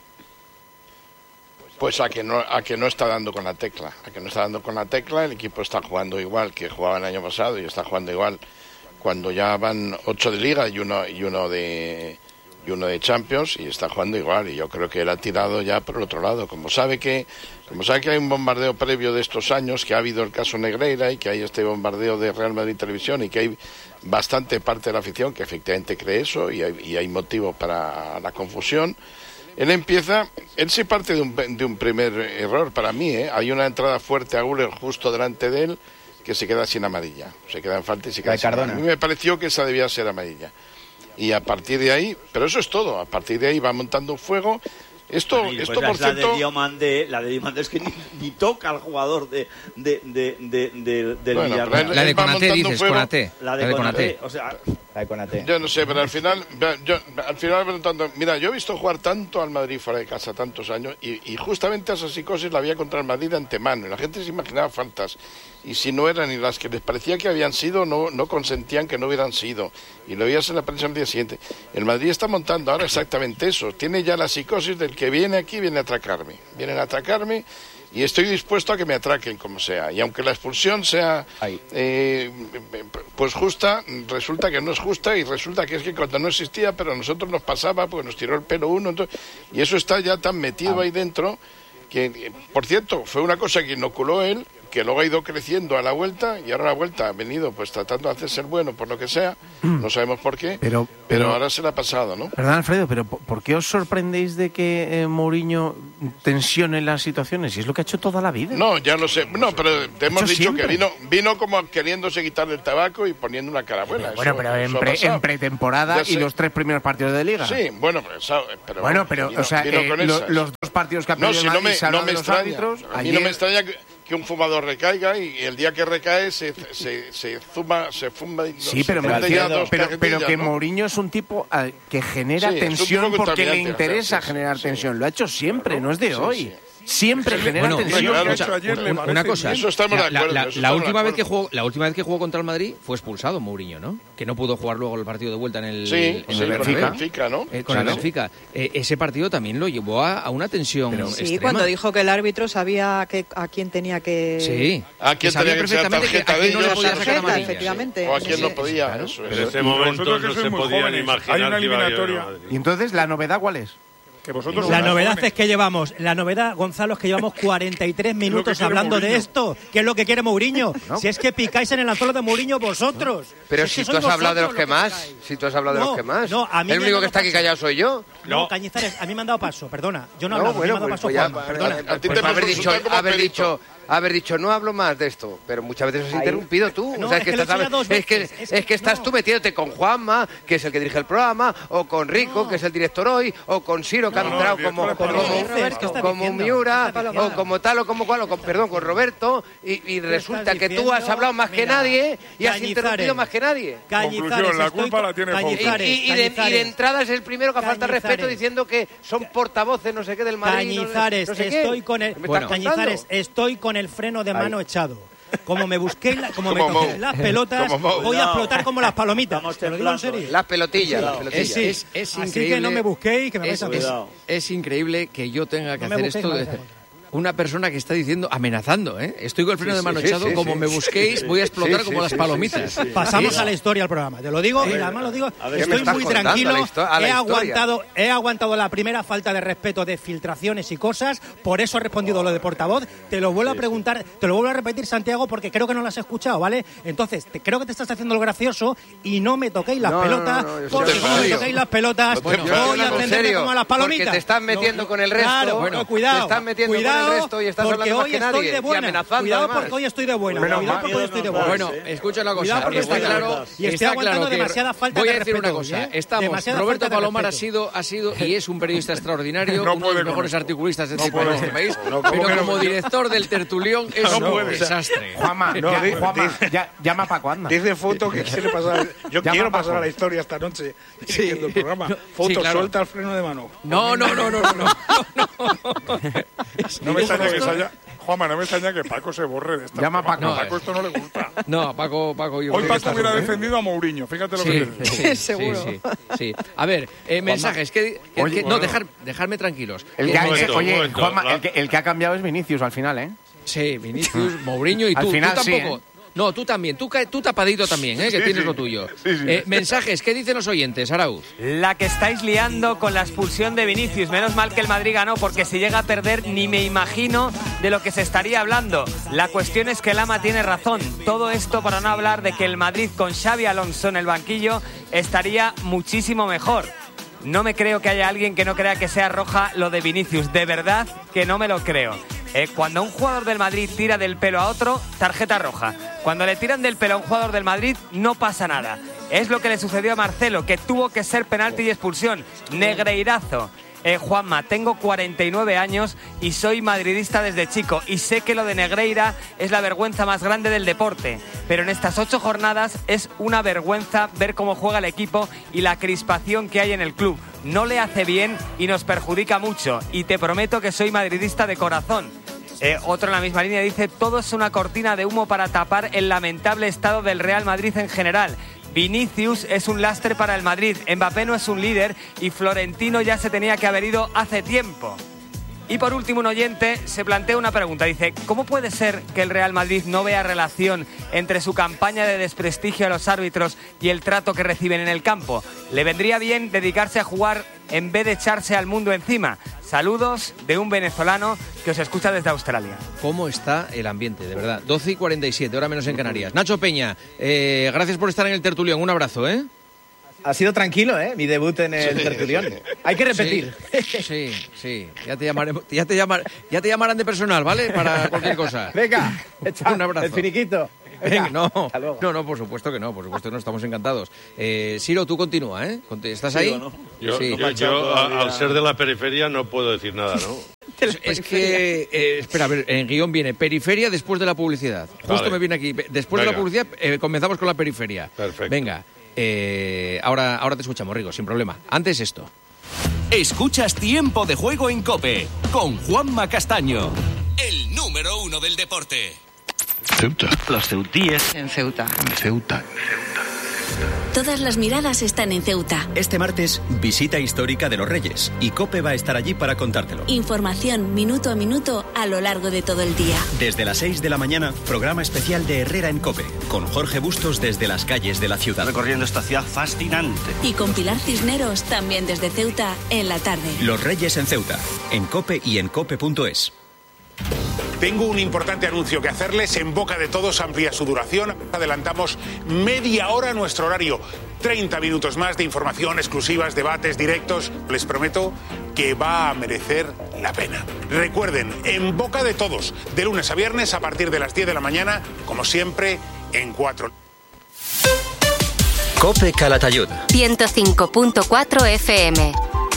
Pues a que no está dando con la tecla. El equipo está jugando igual que jugaba el año pasado y está jugando igual cuando ya van 8 de Liga y uno de Champions, y está jugando igual. Y yo creo que él ha tirado ya por el otro lado. Como sabe que hay un bombardeo previo de estos años, que ha habido el caso Negreira y que hay este bombardeo de Real Madrid Televisión y que hay bastante parte de la afición que efectivamente cree eso y hay motivo para la confusión. Él se parte de un primer error para mí, ¿eh? Hay una entrada fuerte a Güler justo delante de él que se queda sin amarilla. Se queda en falta y se queda sin amarilla. A mí me pareció que esa debía ser amarilla. Y a partir de ahí, pero eso es todo, a partir de ahí va montando un fuego. Esto por cierto... La de Diomandé es que ni toca al jugador del Villarreal. La de Konaté, dices, Konaté. La de Konaté, o sea... Yo no sé, pero al final mira, yo he visto jugar tanto al Madrid fuera de casa tantos años y justamente esa psicosis la había contra el Madrid de antemano y la gente se imaginaba faltas y si no eran y las que les parecía que habían sido no consentían que no hubieran sido y lo veías en la prensa al día siguiente. El Madrid está montando ahora exactamente eso, tiene ya la psicosis del que viene aquí, vienen a atracarme y estoy dispuesto a que me atraquen como sea. Y aunque la expulsión sea pues justa, resulta que no es justa y resulta que es que cuando no existía, pero a nosotros nos pasaba porque nos tiró el pelo uno. Entonces, y eso está ya tan metido ahí dentro que, por cierto, fue una cosa que inoculó él, que luego ha ido creciendo a la vuelta y ahora a la vuelta ha venido pues tratando de hacerse el bueno por lo que sea, no sabemos por qué, pero ahora se le ha pasado, ¿no? Perdón, Alfredo, pero ¿por qué os sorprendéis de que Mourinho tensione las situaciones? Si es lo que ha hecho toda la vida. No, ya lo sé, no, pero te hemos dicho siempre. Que vino como queriéndose quitar el tabaco y poniendo una cara buena. Bueno, pero en pretemporada y los 3 primeros partidos de Liga. Sí, bueno, pero o sea, los 2 partidos que ha perdido el Madrid, no me extraña, árbitros, a mí no me extraña que un fumador recaiga y el día que recae se fuma. Sí, pero que Mourinho es un tipo que genera tensión porque le interesa generar tensión. Lo ha hecho siempre, no es de hoy. Siempre genera tensión. Una cosa, eso estamos de acuerdo. La última vez que jugó contra el Madrid fue expulsado Mourinho, ¿no? Que no pudo jugar luego el partido de vuelta en el Benfica, ¿no? Con el Benfica. Ese partido también lo llevó a una tensión extrema. Sí, cuando dijo que el árbitro sabía a quién tenía que... Sí, a quién tenía que ser tarjeta de ellos, no le podía sacar amarilla, efectivamente. O a quién no podía. Pero en ese momento no se podían imaginar. Hay una eliminatoria. ¿Y entonces la novedad cuál es? La novedad es que llevamos 43 minutos hablando de esto. ¿Qué es lo que quiere Mourinho? ¿No? Si es que picáis en el anzuelo de Mourinho vosotros. Pero si tú has hablado de los que más. No, a mí el único que está aquí callado soy yo. No, Cañizares, a mí me han dado paso, perdona. Yo no he hablado, me han dado paso Juanma, perdona. Haber dicho no hablo más de esto, pero muchas veces has interrumpido tú. No, o sea, es que estás tú metiéndote con Juanma, que es el que dirige el programa, o con Rico, que es el director hoy, o con Ciro, que ha entrado como Miura, o como tal, o como cual, o con Roberto, y resulta que tú has hablado más que nadie y has interrumpido más que nadie. Conclusión, la culpa la tiene Foucault. Y de entrada es el primero que falta respeto diciendo que son portavoces no sé qué del Madrid. Cañizares, estoy con el freno de mano echado. Como me busquéis, me toquéis las pelotas, voy a explotar como las palomitas. Te lo digo en serio. Las pelotillas. Es increíble. Así que no me busquéis, que me vais a pisar. Es increíble que yo tenga que hacer esto. Una persona que está diciendo, amenazando, ¿eh? Estoy con el freno de mano echado, como me busquéis, voy a explotar como las palomitas. Pasamos a la historia al programa, te lo digo, y además lo digo, estoy muy tranquilo, he aguantado la primera falta de respeto de filtraciones y cosas, por eso he respondido lo de portavoz, te lo vuelvo a preguntar, te lo vuelvo a repetir, Santiago, porque creo que no lo has escuchado, ¿vale? Entonces, creo que te estás haciendo lo gracioso y no me toquéis las pelotas, porque como me toquéis las pelotas, voy a aprenderme como a las palomitas. Porque te estás metiendo con el resto, cuidado, te estás metiendo con el resto y estás hablando más que nadie y amenazando. Cuidado porque hoy estoy de buena. Bueno, escucha una cosa. Está claro, y estoy aguantando demasiada falta de respeto. Voy a decir una cosa. Roberto Palomar ha sido y es un periodista extraordinario, uno de los mejores articulistas de este país, pero como director del Tertulión es un desastre. Juanma, llama a Paco, anda. Dice Foto que quiere pasar. Yo quiero pasar a la historia esta noche dirigiendo el programa. Foto, suelta el freno de mano. No. No me extraña que se haya... Juanma, no me extraña que Paco se borre de esta. Llama a Paco. A Paco esto no le gusta. No, Paco yo hoy Paco hubiera defendido a Mourinho, fíjate lo que dice. Seguro. Sí. A ver, mensajes. No, dejarme tranquilos. Juanma, el que ha cambiado es Vinicius al final, ¿eh? Sí, Vinicius, Mourinho y tú. Al final, tú tampoco. No, tú también, tú tapadito también, que tienes lo tuyo. Mensajes, ¿qué dicen los oyentes, Arauz? La que estáis liando con la expulsión de Vinicius. Menos mal que el Madrid ganó, porque si llega a perder ni me imagino de lo que se estaría hablando. La cuestión es que Lama tiene razón. Todo esto para no hablar de que el Madrid con Xabi Alonso en el banquillo estaría muchísimo mejor. No me creo que haya alguien que no crea que sea roja lo de Vinicius. De verdad que no me lo creo. Cuando un jugador del Madrid tira del pelo a otro, tarjeta roja. Cuando le tiran del pelo a un jugador del Madrid, no pasa nada. Es lo que le sucedió a Marcelo, que tuvo que ser penalti y expulsión. Negreirazo. Juanma, tengo 49 años y soy madridista desde chico y sé que lo de Negreira es la vergüenza más grande del deporte, pero en estas 8 jornadas es una vergüenza ver cómo juega el equipo y la crispación que hay en el club. No le hace bien y nos perjudica mucho, y te prometo que soy madridista de corazón. Otro en la misma línea dice: todo es una cortina de humo para tapar el lamentable estado del Real Madrid en general. Vinicius es un lastre para el Madrid, Mbappé no es un líder y Florentino ya se tenía que haber ido hace tiempo. Y por último, un oyente se plantea una pregunta. Dice: ¿cómo puede ser que el Real Madrid no vea relación entre su campaña de desprestigio a los árbitros y el trato que reciben en el campo? ¿Le vendría bien dedicarse a jugar en vez de echarse al mundo encima? Saludos de un venezolano que os escucha desde Australia. ¿Cómo está el ambiente, de verdad? 12:47, hora menos en Canarias. Nacho Peña, gracias por estar en el tertulión. Un abrazo, ¿eh? Ha sido tranquilo, mi debut en el tertulión. Hay que repetir. Sí. Ya te llamarán de personal, ¿vale? Para cualquier cosa. Venga, un abrazo. El finiquito. Venga, no, por supuesto que no, estamos encantados. Siro, tú continúa, ¿eh? ¿Estás ahí? ¿O no? Yo al ser de la periferia no puedo decir nada, ¿no? Es que, espera, a ver, en guión viene periferia después de la publicidad. Justo me viene aquí. Después de la publicidad comenzamos con la periferia. Perfecto. Venga, ahora te escuchamos, Rigo, sin problema. Antes esto. Escuchas Tiempo de Juego en COPE con Juanma Castaño, el número 1 del deporte. Ceuta. Los ceutíes en Ceuta. Todas las miradas están en Ceuta. Este martes, visita histórica de los Reyes, y COPE va a estar allí para contártelo. Información minuto a minuto a lo largo de todo el día. Desde las 6 de la mañana, programa especial de Herrera en COPE, con Jorge Bustos desde las calles de la ciudad. Recorriendo esta ciudad fascinante. Y con Pilar Cisneros también desde Ceuta en la tarde. Los Reyes en Ceuta, en COPE y en COPE.es. Tengo un importante anuncio que hacerles. En boca de todos amplía su duración. Adelantamos media hora nuestro horario. 30 minutos más de información, exclusivas, debates, directos. Les prometo que va a merecer la pena. Recuerden, en boca de todos, de lunes a viernes a partir de las 10 de la mañana, como siempre, en 4. COPE Calatayud. 105.4 FM.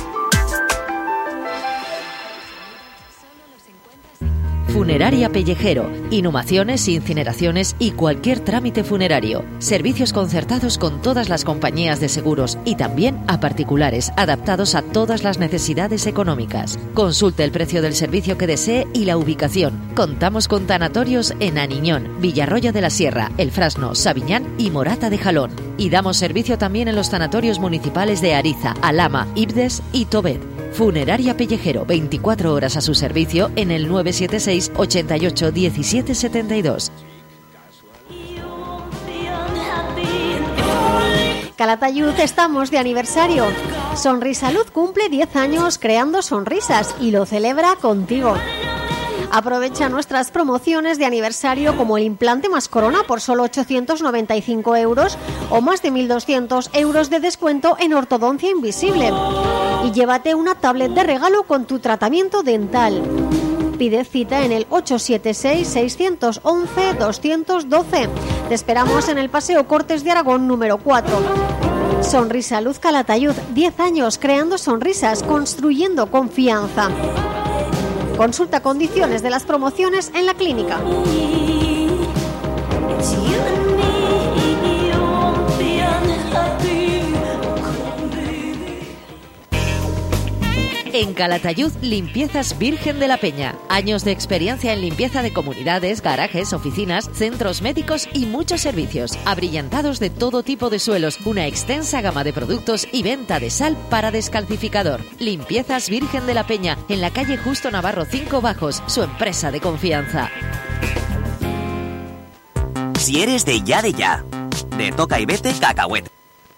Funeraria Pellejero. Inhumaciones, incineraciones y cualquier trámite funerario. Servicios concertados con todas las compañías de seguros y también a particulares, adaptados a todas las necesidades económicas. Consulte el precio del servicio que desee y la ubicación. Contamos con tanatorios en Aniñón, Villarroya de la Sierra, El Frasno, Sabiñán y Morata de Jalón. Y damos servicio también en los tanatorios municipales de Ariza, Alhama, Ibdes y Tobed. Funeraria Pellejero, 24 horas a su servicio en el 976 88 17 72. Calatayud, estamos de aniversario. Sonrisalud cumple 10 años creando sonrisas y lo celebra contigo. Aprovecha nuestras promociones de aniversario como el implante más corona por solo 895 euros o más de 1.200 euros de descuento en ortodoncia invisible. Y llévate una tablet de regalo con tu tratamiento dental. Pide cita en el 876-611-212. Te esperamos en el Paseo Cortes de Aragón número 4. Sonrisalud Calatayud, 10 años creando sonrisas, construyendo confianza. Consulta condiciones de las promociones en la clínica. En Calatayud, Limpiezas Virgen de la Peña. Años de experiencia en limpieza de comunidades, garajes, oficinas, centros médicos y muchos servicios. Abrillantados de todo tipo de suelos, una extensa gama de productos y venta de sal para descalcificador. Limpiezas Virgen de la Peña, en la calle Justo Navarro 5 Bajos, su empresa de confianza. Si eres de ya, de Toca y Vete Cacahuete.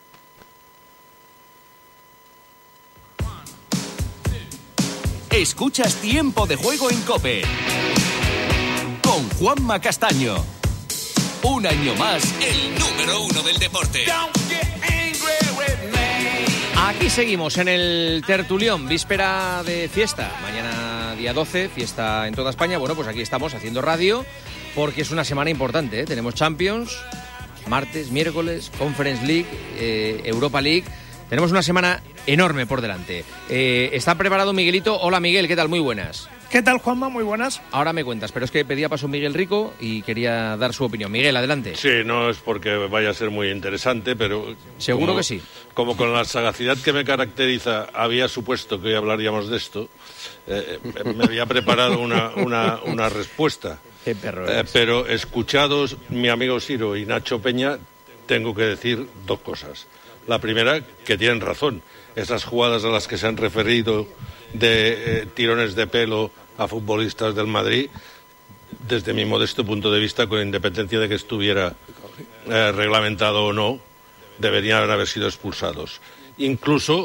Escuchas Tiempo de Juego en COPE con Juanma Castaño. Un año más, el número 1 del deporte. Aquí seguimos en el tertulión, víspera de fiesta. Mañana día 12, fiesta en toda España. Bueno, pues aquí estamos haciendo radio porque es una semana importante, ¿eh? Tenemos Champions, martes, miércoles, Conference League, Europa League. Tenemos una semana enorme por delante. ¿Está preparado Miguelito? Hola Miguel, ¿qué tal? Muy buenas. ¿Qué tal, Juanma? Muy buenas. Ahora me cuentas, pero es que pedía paso Miguel Rico y quería dar su opinión. Miguel, adelante. Sí, no es porque vaya a ser muy interesante, pero... Seguro que sí. Como con la sagacidad que me caracteriza había supuesto que hoy hablaríamos de esto, me había preparado una respuesta. Qué perro pero escuchados mi amigo Siro y Nacho Peña, tengo que decir dos cosas. La primera, que tienen razón. Esas jugadas a las que se han referido de tirones de pelo a futbolistas del Madrid, desde mi modesto punto de vista, con independencia de que estuviera reglamentado o no, deberían haber sido expulsados. Incluso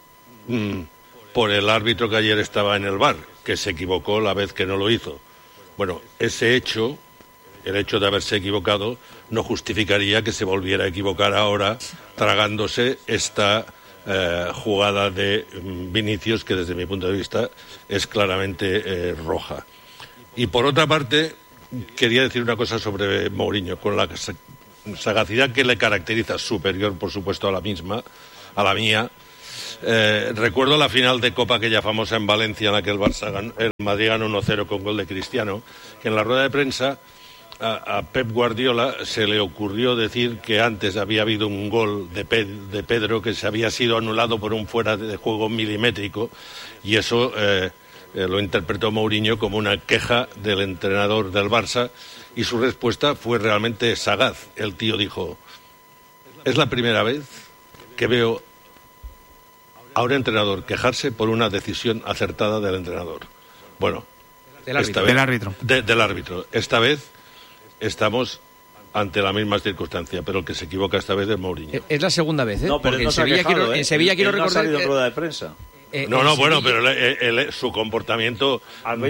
por el árbitro que ayer estaba en el VAR, que se equivocó la vez que no lo hizo. Bueno, ese hecho, el hecho de haberse equivocado, no justificaría que se volviera a equivocar ahora tragándose esta jugada de Vinicius, que desde mi punto de vista es claramente roja. Y por otra parte, quería decir una cosa sobre Mourinho, con la sagacidad que le caracteriza, superior por supuesto a la mía. Recuerdo la final de Copa, aquella famosa en Valencia, en la que el Madrid ganó 1-0 con gol de Cristiano, que en la rueda de prensa a Pep Guardiola se le ocurrió decir que antes había habido un gol de Pedro que se había sido anulado por un fuera de juego milimétrico, y eso lo interpretó Mourinho como una queja del entrenador del Barça, y su respuesta fue realmente sagaz. El tío dijo: es la primera vez que veo a un entrenador quejarse por una decisión acertada del entrenador. Bueno, del árbitro. Del árbitro. Esta vez estamos ante la misma circunstancia, pero el que se equivoca esta vez es Mourinho. Es la segunda vez, ¿eh? No, pero porque no en Sevilla quiero recordar... No ha salido en rueda de prensa. Bueno, pero su comportamiento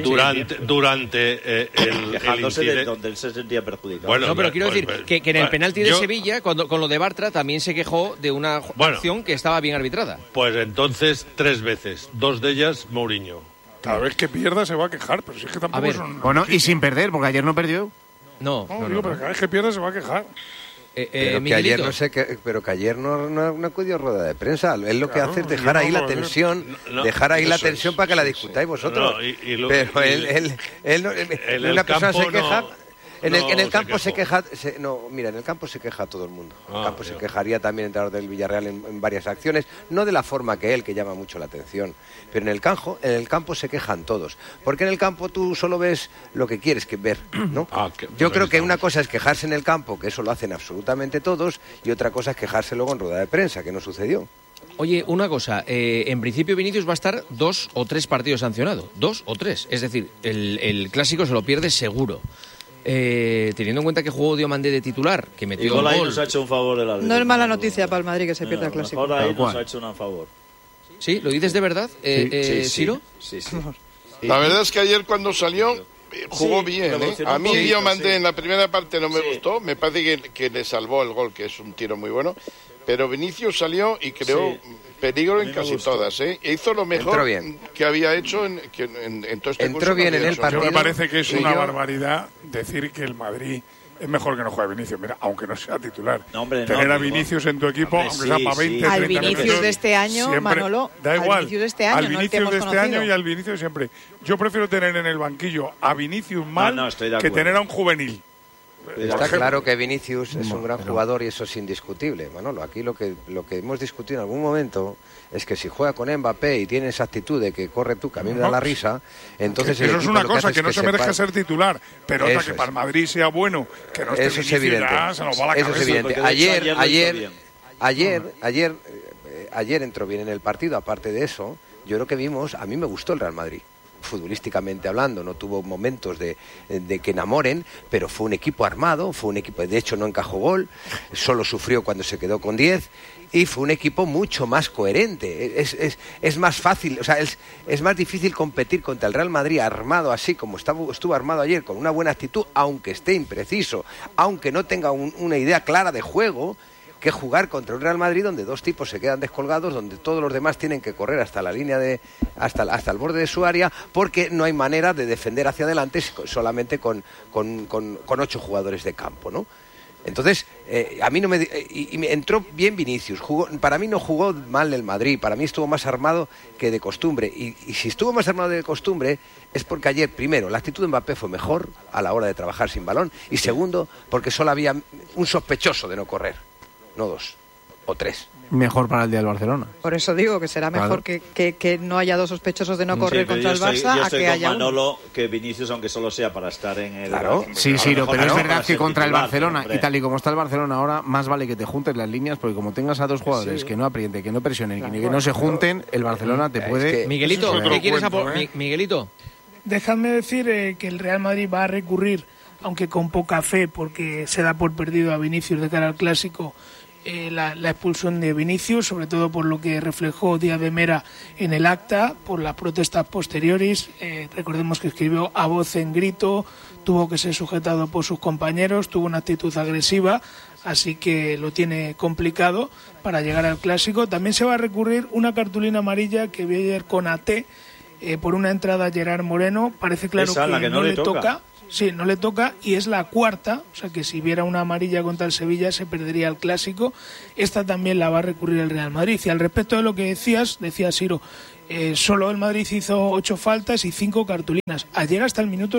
durante el quejándose de donde él se sentía perjudicado. Bueno, no, pero quiero decir que en el penalti de Sevilla, con lo de Bartra, también se quejó de una acción que estaba bien arbitrada. Pues entonces 3 veces, 2 de ellas Mourinho. Cada vez que pierda se va a quejar, pero si es que tampoco es un... Bueno, y sin perder, porque ayer no perdió. No, pero cada vez que pierda se va a quejar. Pero que ayer pero que ayer no acudió a rueda de prensa. Él lo que hace es dejar ahí la tensión, la tensión para que la discutáis vosotros. Pero él una persona se queja. En el campo se queja. En el campo se queja todo el mundo. En el campo se quejaría también el entrenador del Villarreal en varias acciones, no de la forma que él, que llama mucho la atención. Pero en el campo se quejan todos. Porque en el campo tú solo ves lo que quieres ver, ¿no? Yo creo que una cosa es quejarse en el campo, que eso lo hacen absolutamente todos, y otra cosa es quejarse luego en rueda de prensa, que no sucedió. Oye, una cosa, en principio Vinicius va a estar 2 o 3 partidos sancionado. 2 o 3. Es decir, el clásico se lo pierde seguro. Teniendo en cuenta que jugó Diomandé de titular, que metió un gol. Nos ha hecho un favor el árbitro. No es mala noticia para el Madrid que se pierda el clásico. Ahora ahí nos ha hecho un favor. ¿Sí? ¿Lo dices de verdad, Siro? Sí. La verdad es que ayer cuando salió jugó bien, ¿eh? A mí Diomandé en la primera parte no me gustó, me parece que le salvó el gol, que es un tiro muy bueno, pero Vinicius salió y creó peligro en casi todas, ¿eh? Hizo lo mejor que había hecho en todo este curso. Entró bien en el partido. Yo me parece que es una barbaridad decir que el Madrid es mejor que no juegue Vinicius, mira, aunque no sea titular. Tener a Vinicius en tu equipo, aunque sea para 20, 30 al Vinicius de este año, siempre, Manolo, da igual. Al Vinicius de este año, al Vinicius de este año y al Vinicius siempre. Yo prefiero tener en el banquillo a Vinicius mal que tener a un juvenil. Está claro que Vinicius es un gran jugador y eso es indiscutible, Manolo. Aquí lo que hemos discutido en algún momento es que si juega con Mbappé y tiene esa actitud de que corre tú, que a mí me da la risa, entonces eso es una cosa que no se merezca ser titular, pero otra que para el Madrid sea bueno, que no esté eso es evidente. Se nos va la cabeza. Eso es evidente. Ayer entró bien en el partido. Aparte de eso, yo creo que vimos, a mí me gustó el Real Madrid. Futbolísticamente hablando, no tuvo momentos de que enamoren, pero fue un equipo armado, de hecho no encajó gol, solo sufrió cuando se quedó con 10 y fue un equipo mucho más coherente. Es más fácil, o sea, es más difícil competir contra el Real Madrid armado así como estuvo armado ayer, con una buena actitud, aunque esté impreciso, aunque no tenga una idea clara de juego. que jugar contra un Real Madrid donde dos tipos se quedan descolgados, donde todos los demás tienen que correr hasta la línea hasta el borde de su área, porque no hay manera de defender hacia adelante solamente con 8 jugadores de campo, ¿no? Entonces, a mí no me entró bien Vinicius. Para mí no jugó mal el Madrid. Para mí estuvo más armado que de costumbre. Y si estuvo más armado de costumbre es porque ayer, primero, la actitud de Mbappé fue mejor a la hora de trabajar sin balón. Y segundo, porque solo había un sospechoso de no correr, no 2 o 3. Mejor para el día del Barcelona. Por eso digo que será mejor que no haya 2 sospechosos de no correr contra el Barça a que haya Manolo, que Vinicius, aunque solo sea para estar en el... Claro. Sí, pero es verdad que contra el Barcelona, y tal y como está el Barcelona ahora, más vale que te juntes las líneas, porque como tengas a 2 jugadores que no aprieten, que no presionen, que no se junten, el Barcelona te puede... Miguelito, ¿qué quieres aportar? Miguelito. Dejadme decir que el Real Madrid va a recurrir, aunque con poca fe, porque se da por perdido a Vinicius de cara al Clásico, la expulsión de Vinicius, sobre todo por lo que reflejó Díaz de Mera en el acta, por las protestas posteriores. Recordemos que escribió a voz en grito, tuvo que ser sujetado por sus compañeros, tuvo una actitud agresiva, así que lo tiene complicado para llegar al Clásico. También se va a recurrir una cartulina amarilla que vi ayer con AT por una entrada a Gerard Moreno. Parece claro que no le toca. Sí, no le toca, y es la 4ª, o sea que si hubiera una amarilla contra el Sevilla se perdería el Clásico. Esta también la va a recurrir el Real Madrid. Y al respecto de lo que decía Siro, solo el Madrid hizo 8 faltas y 5 cartulinas. Ayer hasta el minuto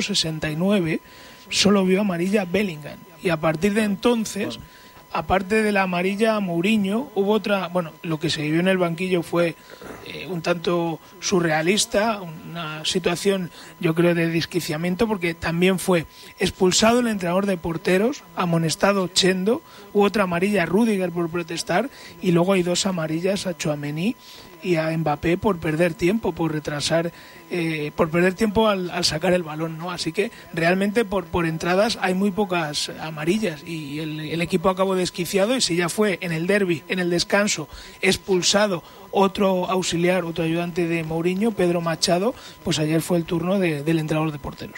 69 solo vio amarilla Bellingham, y a partir de entonces, aparte de la amarilla a Mourinho, hubo otra. Bueno, lo que se vivió en el banquillo fue un tanto surrealista, una situación, yo creo, de desquiciamiento, porque también fue expulsado el entrenador de porteros, amonestado Chendo, hubo otra amarilla a Rüdiger por protestar, y luego hay 2 amarillas a Tchouaméni y a Mbappé por perder tiempo, por retrasar, por perder tiempo al sacar el balón, ¿no? Así que realmente por entradas hay muy pocas amarillas, y el equipo acabó desquiciado. Y si ya fue en el derbi, en el descanso, expulsado otro auxiliar, otro ayudante de Mourinho, Pedro Machado, pues ayer fue el turno del entrenador de porteros.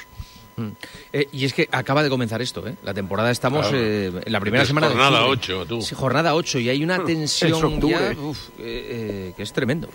Y es que acaba de comenzar esto, La temporada estamos en la primera semana de jornada 8, tú. Sí, jornada 8, y hay una tensión ya, que es tremendo.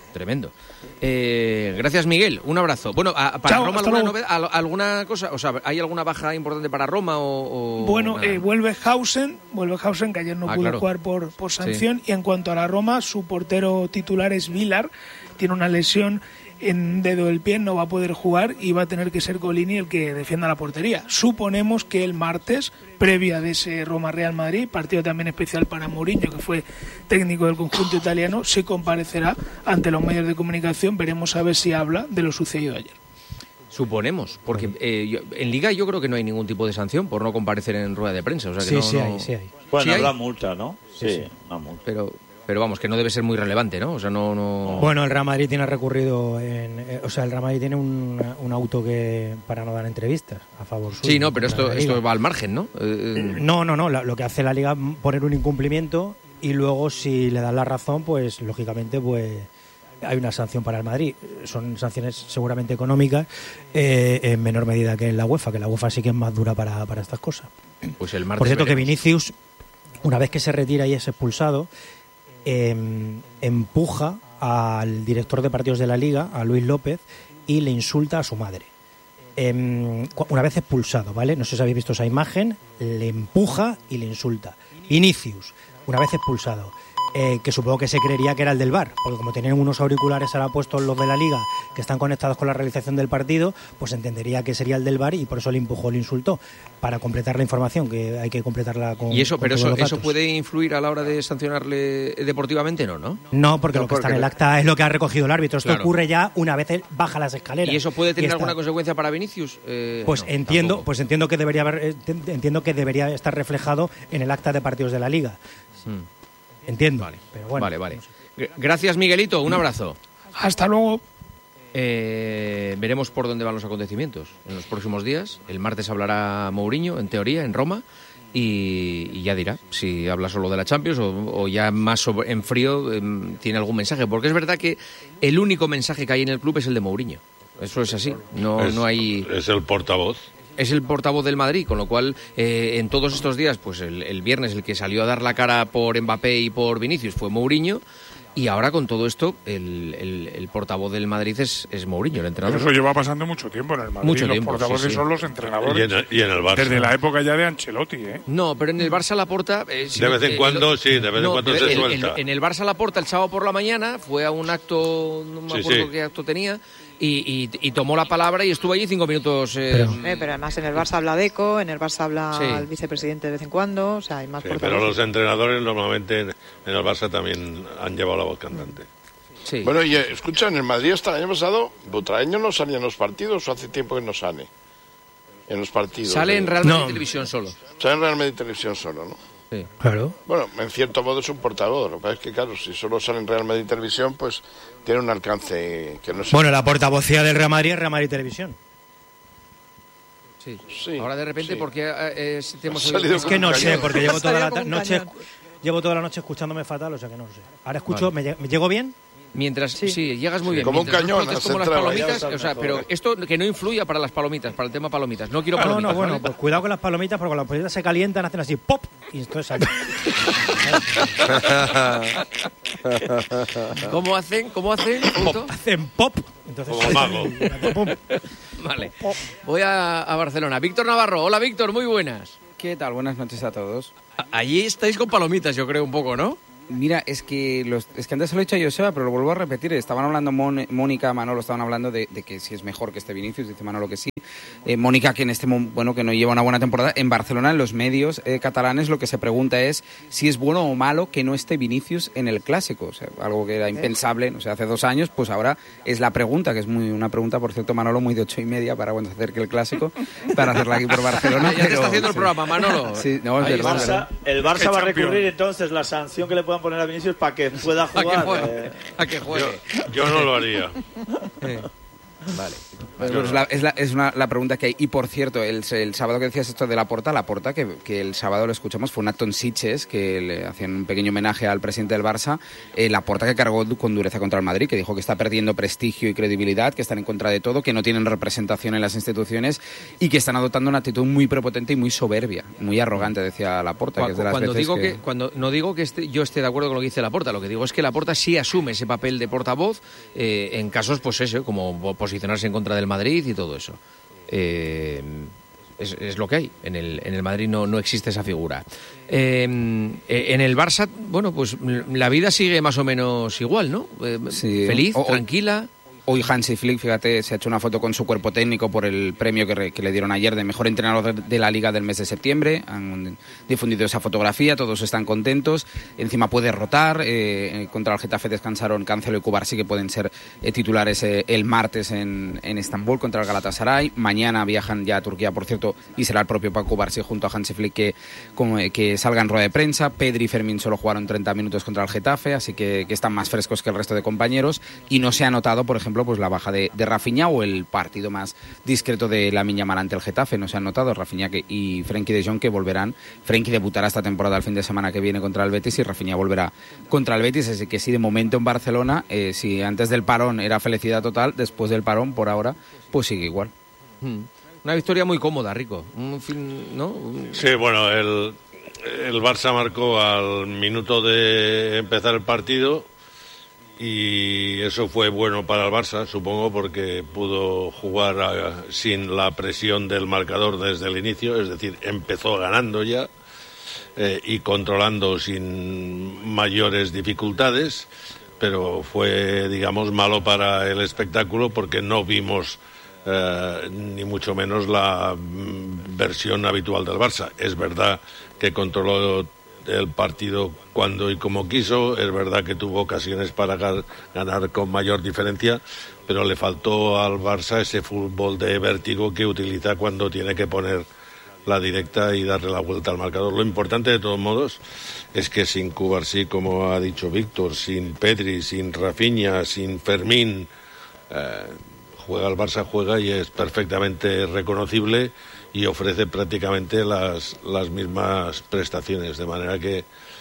Gracias, Miguel, un abrazo. Bueno, para Roma, ¿alguna cosa? O sea, ¿hay alguna baja importante para Roma o Bueno, vuelve Hausen, que ayer no pudo jugar por sanción, y en cuanto a la Roma, su portero titular es Vilar, tiene una lesión en un dedo del pie, no va a poder jugar, y va a tener que ser Golini el que defienda la portería. Suponemos que el martes, previa de ese Roma-Real Madrid, partido también especial para Mourinho, que fue técnico del conjunto italiano, se comparecerá ante los medios de comunicación. Veremos a ver si habla de lo sucedido ayer. Suponemos, porque en Liga yo creo que no hay ningún tipo de sanción por no comparecer en rueda de prensa. O sea que sí hay. Bueno, habrá multa, ¿no? Sí, una multa. Pero vamos, que no debe ser muy relevante, ¿no? O sea, no... Bueno, el Real Madrid tiene recurrido el Real Madrid tiene un auto que para no dar entrevistas a favor suyo. Sí, no, pero esto va al margen, ¿no? No. Lo que hace la Liga es poner un incumplimiento, y luego si le dan la razón, pues lógicamente pues hay una sanción para el Madrid. Son sanciones seguramente económicas, en menor medida que en la UEFA, que la UEFA sí que es más dura para estas cosas. Pues el martes Por cierto, veremos. que Vinicius, una vez que se retira y es expulsado, empuja al director de partidos de la Liga, a Luis López, y le insulta a su madre. Una vez expulsado, ¿vale? No sé si habéis visto esa imagen, le empuja y le insulta. Vinicius, una vez expulsado, que supongo que se creería que era el del VAR, porque como tienen unos auriculares ahora puestos los de la Liga que están conectados con la realización del partido, pues entendería que sería el del VAR, y por eso le empujó, le insultó, para completar la información, que hay que completarla con... ¿Y eso, con pero todos los eso datos. puede influir a la hora de sancionarle deportivamente? No. No, porque lo que está en el acta es lo que ha recogido el árbitro. Esto ocurre ya una vez él baja las escaleras. ¿Y eso puede tener alguna consecuencia para Vinicius? Pues entiendo que debería estar reflejado en el acta de partidos de la Liga. Entiendo. Vale. Pero bueno, Vale. Gracias, Miguelito. Un abrazo. Hasta luego. Veremos por dónde van los acontecimientos en los próximos días. El martes hablará Mourinho, en teoría, en Roma, y ya dirá si habla solo de la Champions o ya más en frío tiene algún mensaje. Porque es verdad que el único mensaje que hay en el club es el de Mourinho. Eso es así. No hay... Es el portavoz. es el portavoz del Madrid, con lo cual en todos estos días, pues el viernes el que salió a dar la cara por Mbappé y por Vinicius fue Mourinho. Y ahora con todo esto, el portavoz del Madrid es Mourinho, el entrenador. Pero eso lleva pasando mucho tiempo en el Madrid. Los portavoces son los entrenadores. Y en el Barça. Desde la época ya de Ancelotti, ¿eh? No, pero en el Barça Laporta... de vez en cuando, se suelta. En el Barça Laporta, el sábado por la mañana, fue a un acto, no me acuerdo qué acto tenía, y tomó la palabra y estuvo allí 5 minutos. Pero además en el Barça habla Deco, en el Barça habla el vicepresidente de vez en cuando, o sea, hay más portavoces. Pero los entrenadores normalmente en el Barça también han llevado la voz cantante. Sí. Bueno, y escucha, en el Madrid hasta el año pasado, Butragueño no salía en los partidos, o hace tiempo que no sale en los partidos. Sale en Real Madrid Televisión solo. Sale en Real Madrid Televisión solo, ¿no? Sí. Claro. Bueno, en cierto modo es un portavoz. Lo que pasa es que, claro, si solo sale en Real Madrid Televisión, pues tiene un alcance que no sé. Bueno, la portavocía del Real Madrid es Real Madrid Televisión. Sí. Ahora de repente, ¿por qué hemos salido? Es que no sé, porque llevo toda la noche escuchándome fatal, o sea que no sé. Ahora escucho, ¿me llego bien? Mientras sí, llegas muy bien. Como un cañón. Como las palomitas, o sea, pero esto que no influya para las palomitas, para el tema palomitas. No quiero palomitas. Bueno, pues cuidado con las palomitas, porque cuando las palomitas se calientan hacen así, ¡pop! Y entonces ¿Cómo hacen? Pop. Hacen pop. Entonces, como mago. Vale. Voy a Barcelona. Víctor Navarro. Hola, Víctor, muy buenas. ¿Qué tal? Buenas noches a todos. Allí estáis con palomitas, yo creo, un poco, ¿no? Mira, es que antes se lo he dicho a Joseba, pero lo vuelvo a repetir. Estaban hablando Mónica, Manolo, estaban hablando de que si es mejor que esté Vinicius, dice Manolo que sí. Mónica, que que no lleva una buena temporada. En Barcelona, en los medios catalanes, lo que se pregunta es si es bueno o malo que no esté Vinicius en el Clásico. O sea, algo que era impensable, hace 2 años, pues ahora es la pregunta, que es una pregunta, por cierto, Manolo, muy de 8:30 para cuando se acerque el Clásico, para hacerla aquí por Barcelona. Ya te está haciendo el programa, Manolo. Sí, no, es verdad. El Barça va a recurrir entonces la sanción que le puedan poner a Vinicius para que pueda jugar. A que juegue. Yo no lo haría. Vale. Es la pregunta que hay. Y por cierto, el sábado que decías esto de Laporta, que el sábado lo escuchamos, fue un acto en Sitges, que le hacían un pequeño homenaje al presidente del Barça. Laporta, que cargó con dureza contra el Madrid, que dijo que está perdiendo prestigio y credibilidad, que están en contra de todo, que no tienen representación en las instituciones y que están adoptando una actitud muy prepotente y muy soberbia, muy arrogante, decía Laporta. Cuando no digo que yo esté de acuerdo con lo que dice Laporta, lo que digo es que Laporta sí asume ese papel de portavoz en casos, pues eso, como posicionarse en contra del Madrid y todo eso. Es lo que hay. En el Madrid no existe esa figura. En el Barça, bueno, pues la vida sigue más o menos igual, ¿no? Sí. Feliz, tranquila. Hoy Hansi Flick, fíjate, se ha hecho una foto con su cuerpo técnico por el premio que le dieron ayer de mejor entrenador de la Liga del mes de septiembre. Han difundido esa fotografía, todos están contentos. Encima puede rotar. Contra el Getafe descansaron Cancelo y Cubarsí, que pueden ser titulares el martes en Estambul contra el Galatasaray. Mañana viajan ya a Turquía, por cierto, y será el propio Paco Cubarsí junto a Hansi Flick que salga en rueda de prensa. Pedri y Fermín solo jugaron 30 minutos contra el Getafe, así que están más frescos que el resto de compañeros. Y no se ha notado, por ejemplo, pues la baja de Rafinha o el partido más discreto de Lamine Yamal ante el Getafe. No se han notado Rafinha y Frenkie de Jong, que volverán. Frenkie debutará esta temporada el fin de semana que viene contra el Betis y Rafinha volverá contra el Betis. Así que sí, de momento en Barcelona, si antes del parón era felicidad total, después del parón, por ahora, pues sigue igual. Una victoria muy cómoda, Rico. ¿No? Sí, bueno, el Barça marcó al minuto de empezar el partido. Y eso fue bueno para el Barça, supongo, porque pudo jugar sin la presión del marcador desde el inicio, es decir, empezó ganando ya y controlando sin mayores dificultades, pero fue, digamos, malo para el espectáculo porque no vimos ni mucho menos la versión habitual del Barça. Es verdad que controló el partido cuando y como quiso, es verdad que tuvo ocasiones para ganar con mayor diferencia, pero le faltó al Barça ese fútbol de vértigo que utiliza cuando tiene que poner la directa y darle la vuelta al marcador. Lo importante, de todos modos, es que sin Cubarsí, como ha dicho Víctor, sin Pedri, sin Rafinha, sin Fermín, juega el Barça, juega y es perfectamente reconocible y ofrece prácticamente las mismas prestaciones, de manera que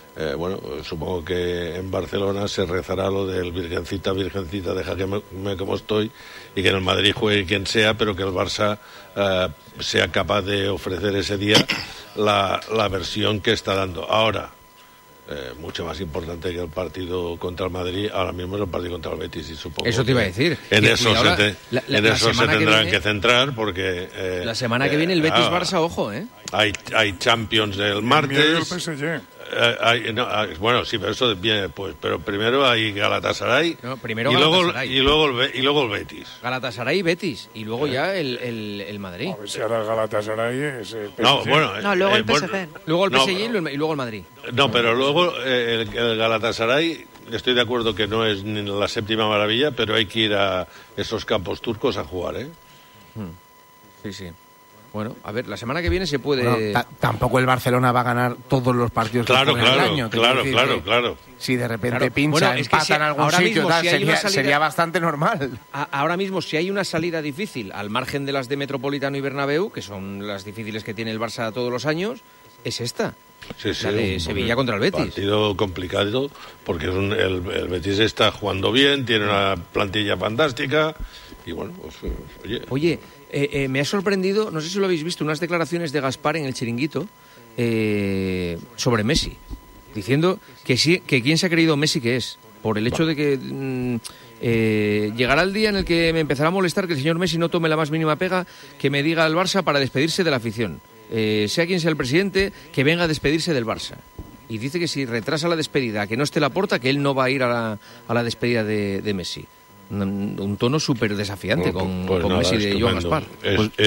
bueno, supongo que en Barcelona se rezará lo del Virgencita, Virgencita, deja que me como estoy, y que en el Madrid juegue quien sea, pero que el Barça sea capaz de ofrecer ese día la versión que está dando. Ahora, mucho más importante que el partido contra el Madrid, ahora mismo es el partido contra el Betis, y supongo eso te iba a decir. En eso se tendrán que centrar, porque... la semana que viene el Betis-Barça, ojo, Hay Champions el martes. El PSG. Bueno, sí, pero eso viene después. Pero primero hay Galatasaray, primero y Galatasaray. luego el Betis. Galatasaray y Betis, y luego ya el Madrid. A ver si ahora el Galatasaray es el PSG. Luego el PSG. Luego el PSG y luego el Madrid. No, pero luego el Galatasaray, estoy de acuerdo que no es ni la séptima maravilla, pero hay que ir a esos campos turcos a jugar, Sí. Bueno, a ver, la semana que viene se puede... Tampoco el Barcelona va a ganar todos los partidos que juega en el año. Claro. Si de repente pincha, empata en algún sitio, sería bastante normal. Ahora mismo, si hay una salida difícil, al margen de las de Metropolitano y Bernabéu, que son las difíciles que tiene el Barça todos los años, es esta. Sí, la de Sevilla contra el Betis. Partido complicado, porque el Betis está jugando bien, tiene una plantilla fantástica, y bueno, pues oye, me ha sorprendido, no sé si lo habéis visto, unas declaraciones de Gaspar en el Chiringuito sobre Messi, diciendo que quién se ha creído Messi que es, por el hecho de que llegará el día en el que me empezará a molestar que el señor Messi no tome la más mínima pega que me diga al Barça para despedirse de la afición. Sea quien sea el presidente, que venga a despedirse del Barça. Y dice que si retrasa la despedida, que no esté Laporta, que él no va a ir a la despedida de Messi. Un tono súper desafiante con Messi de Joan Gaspar.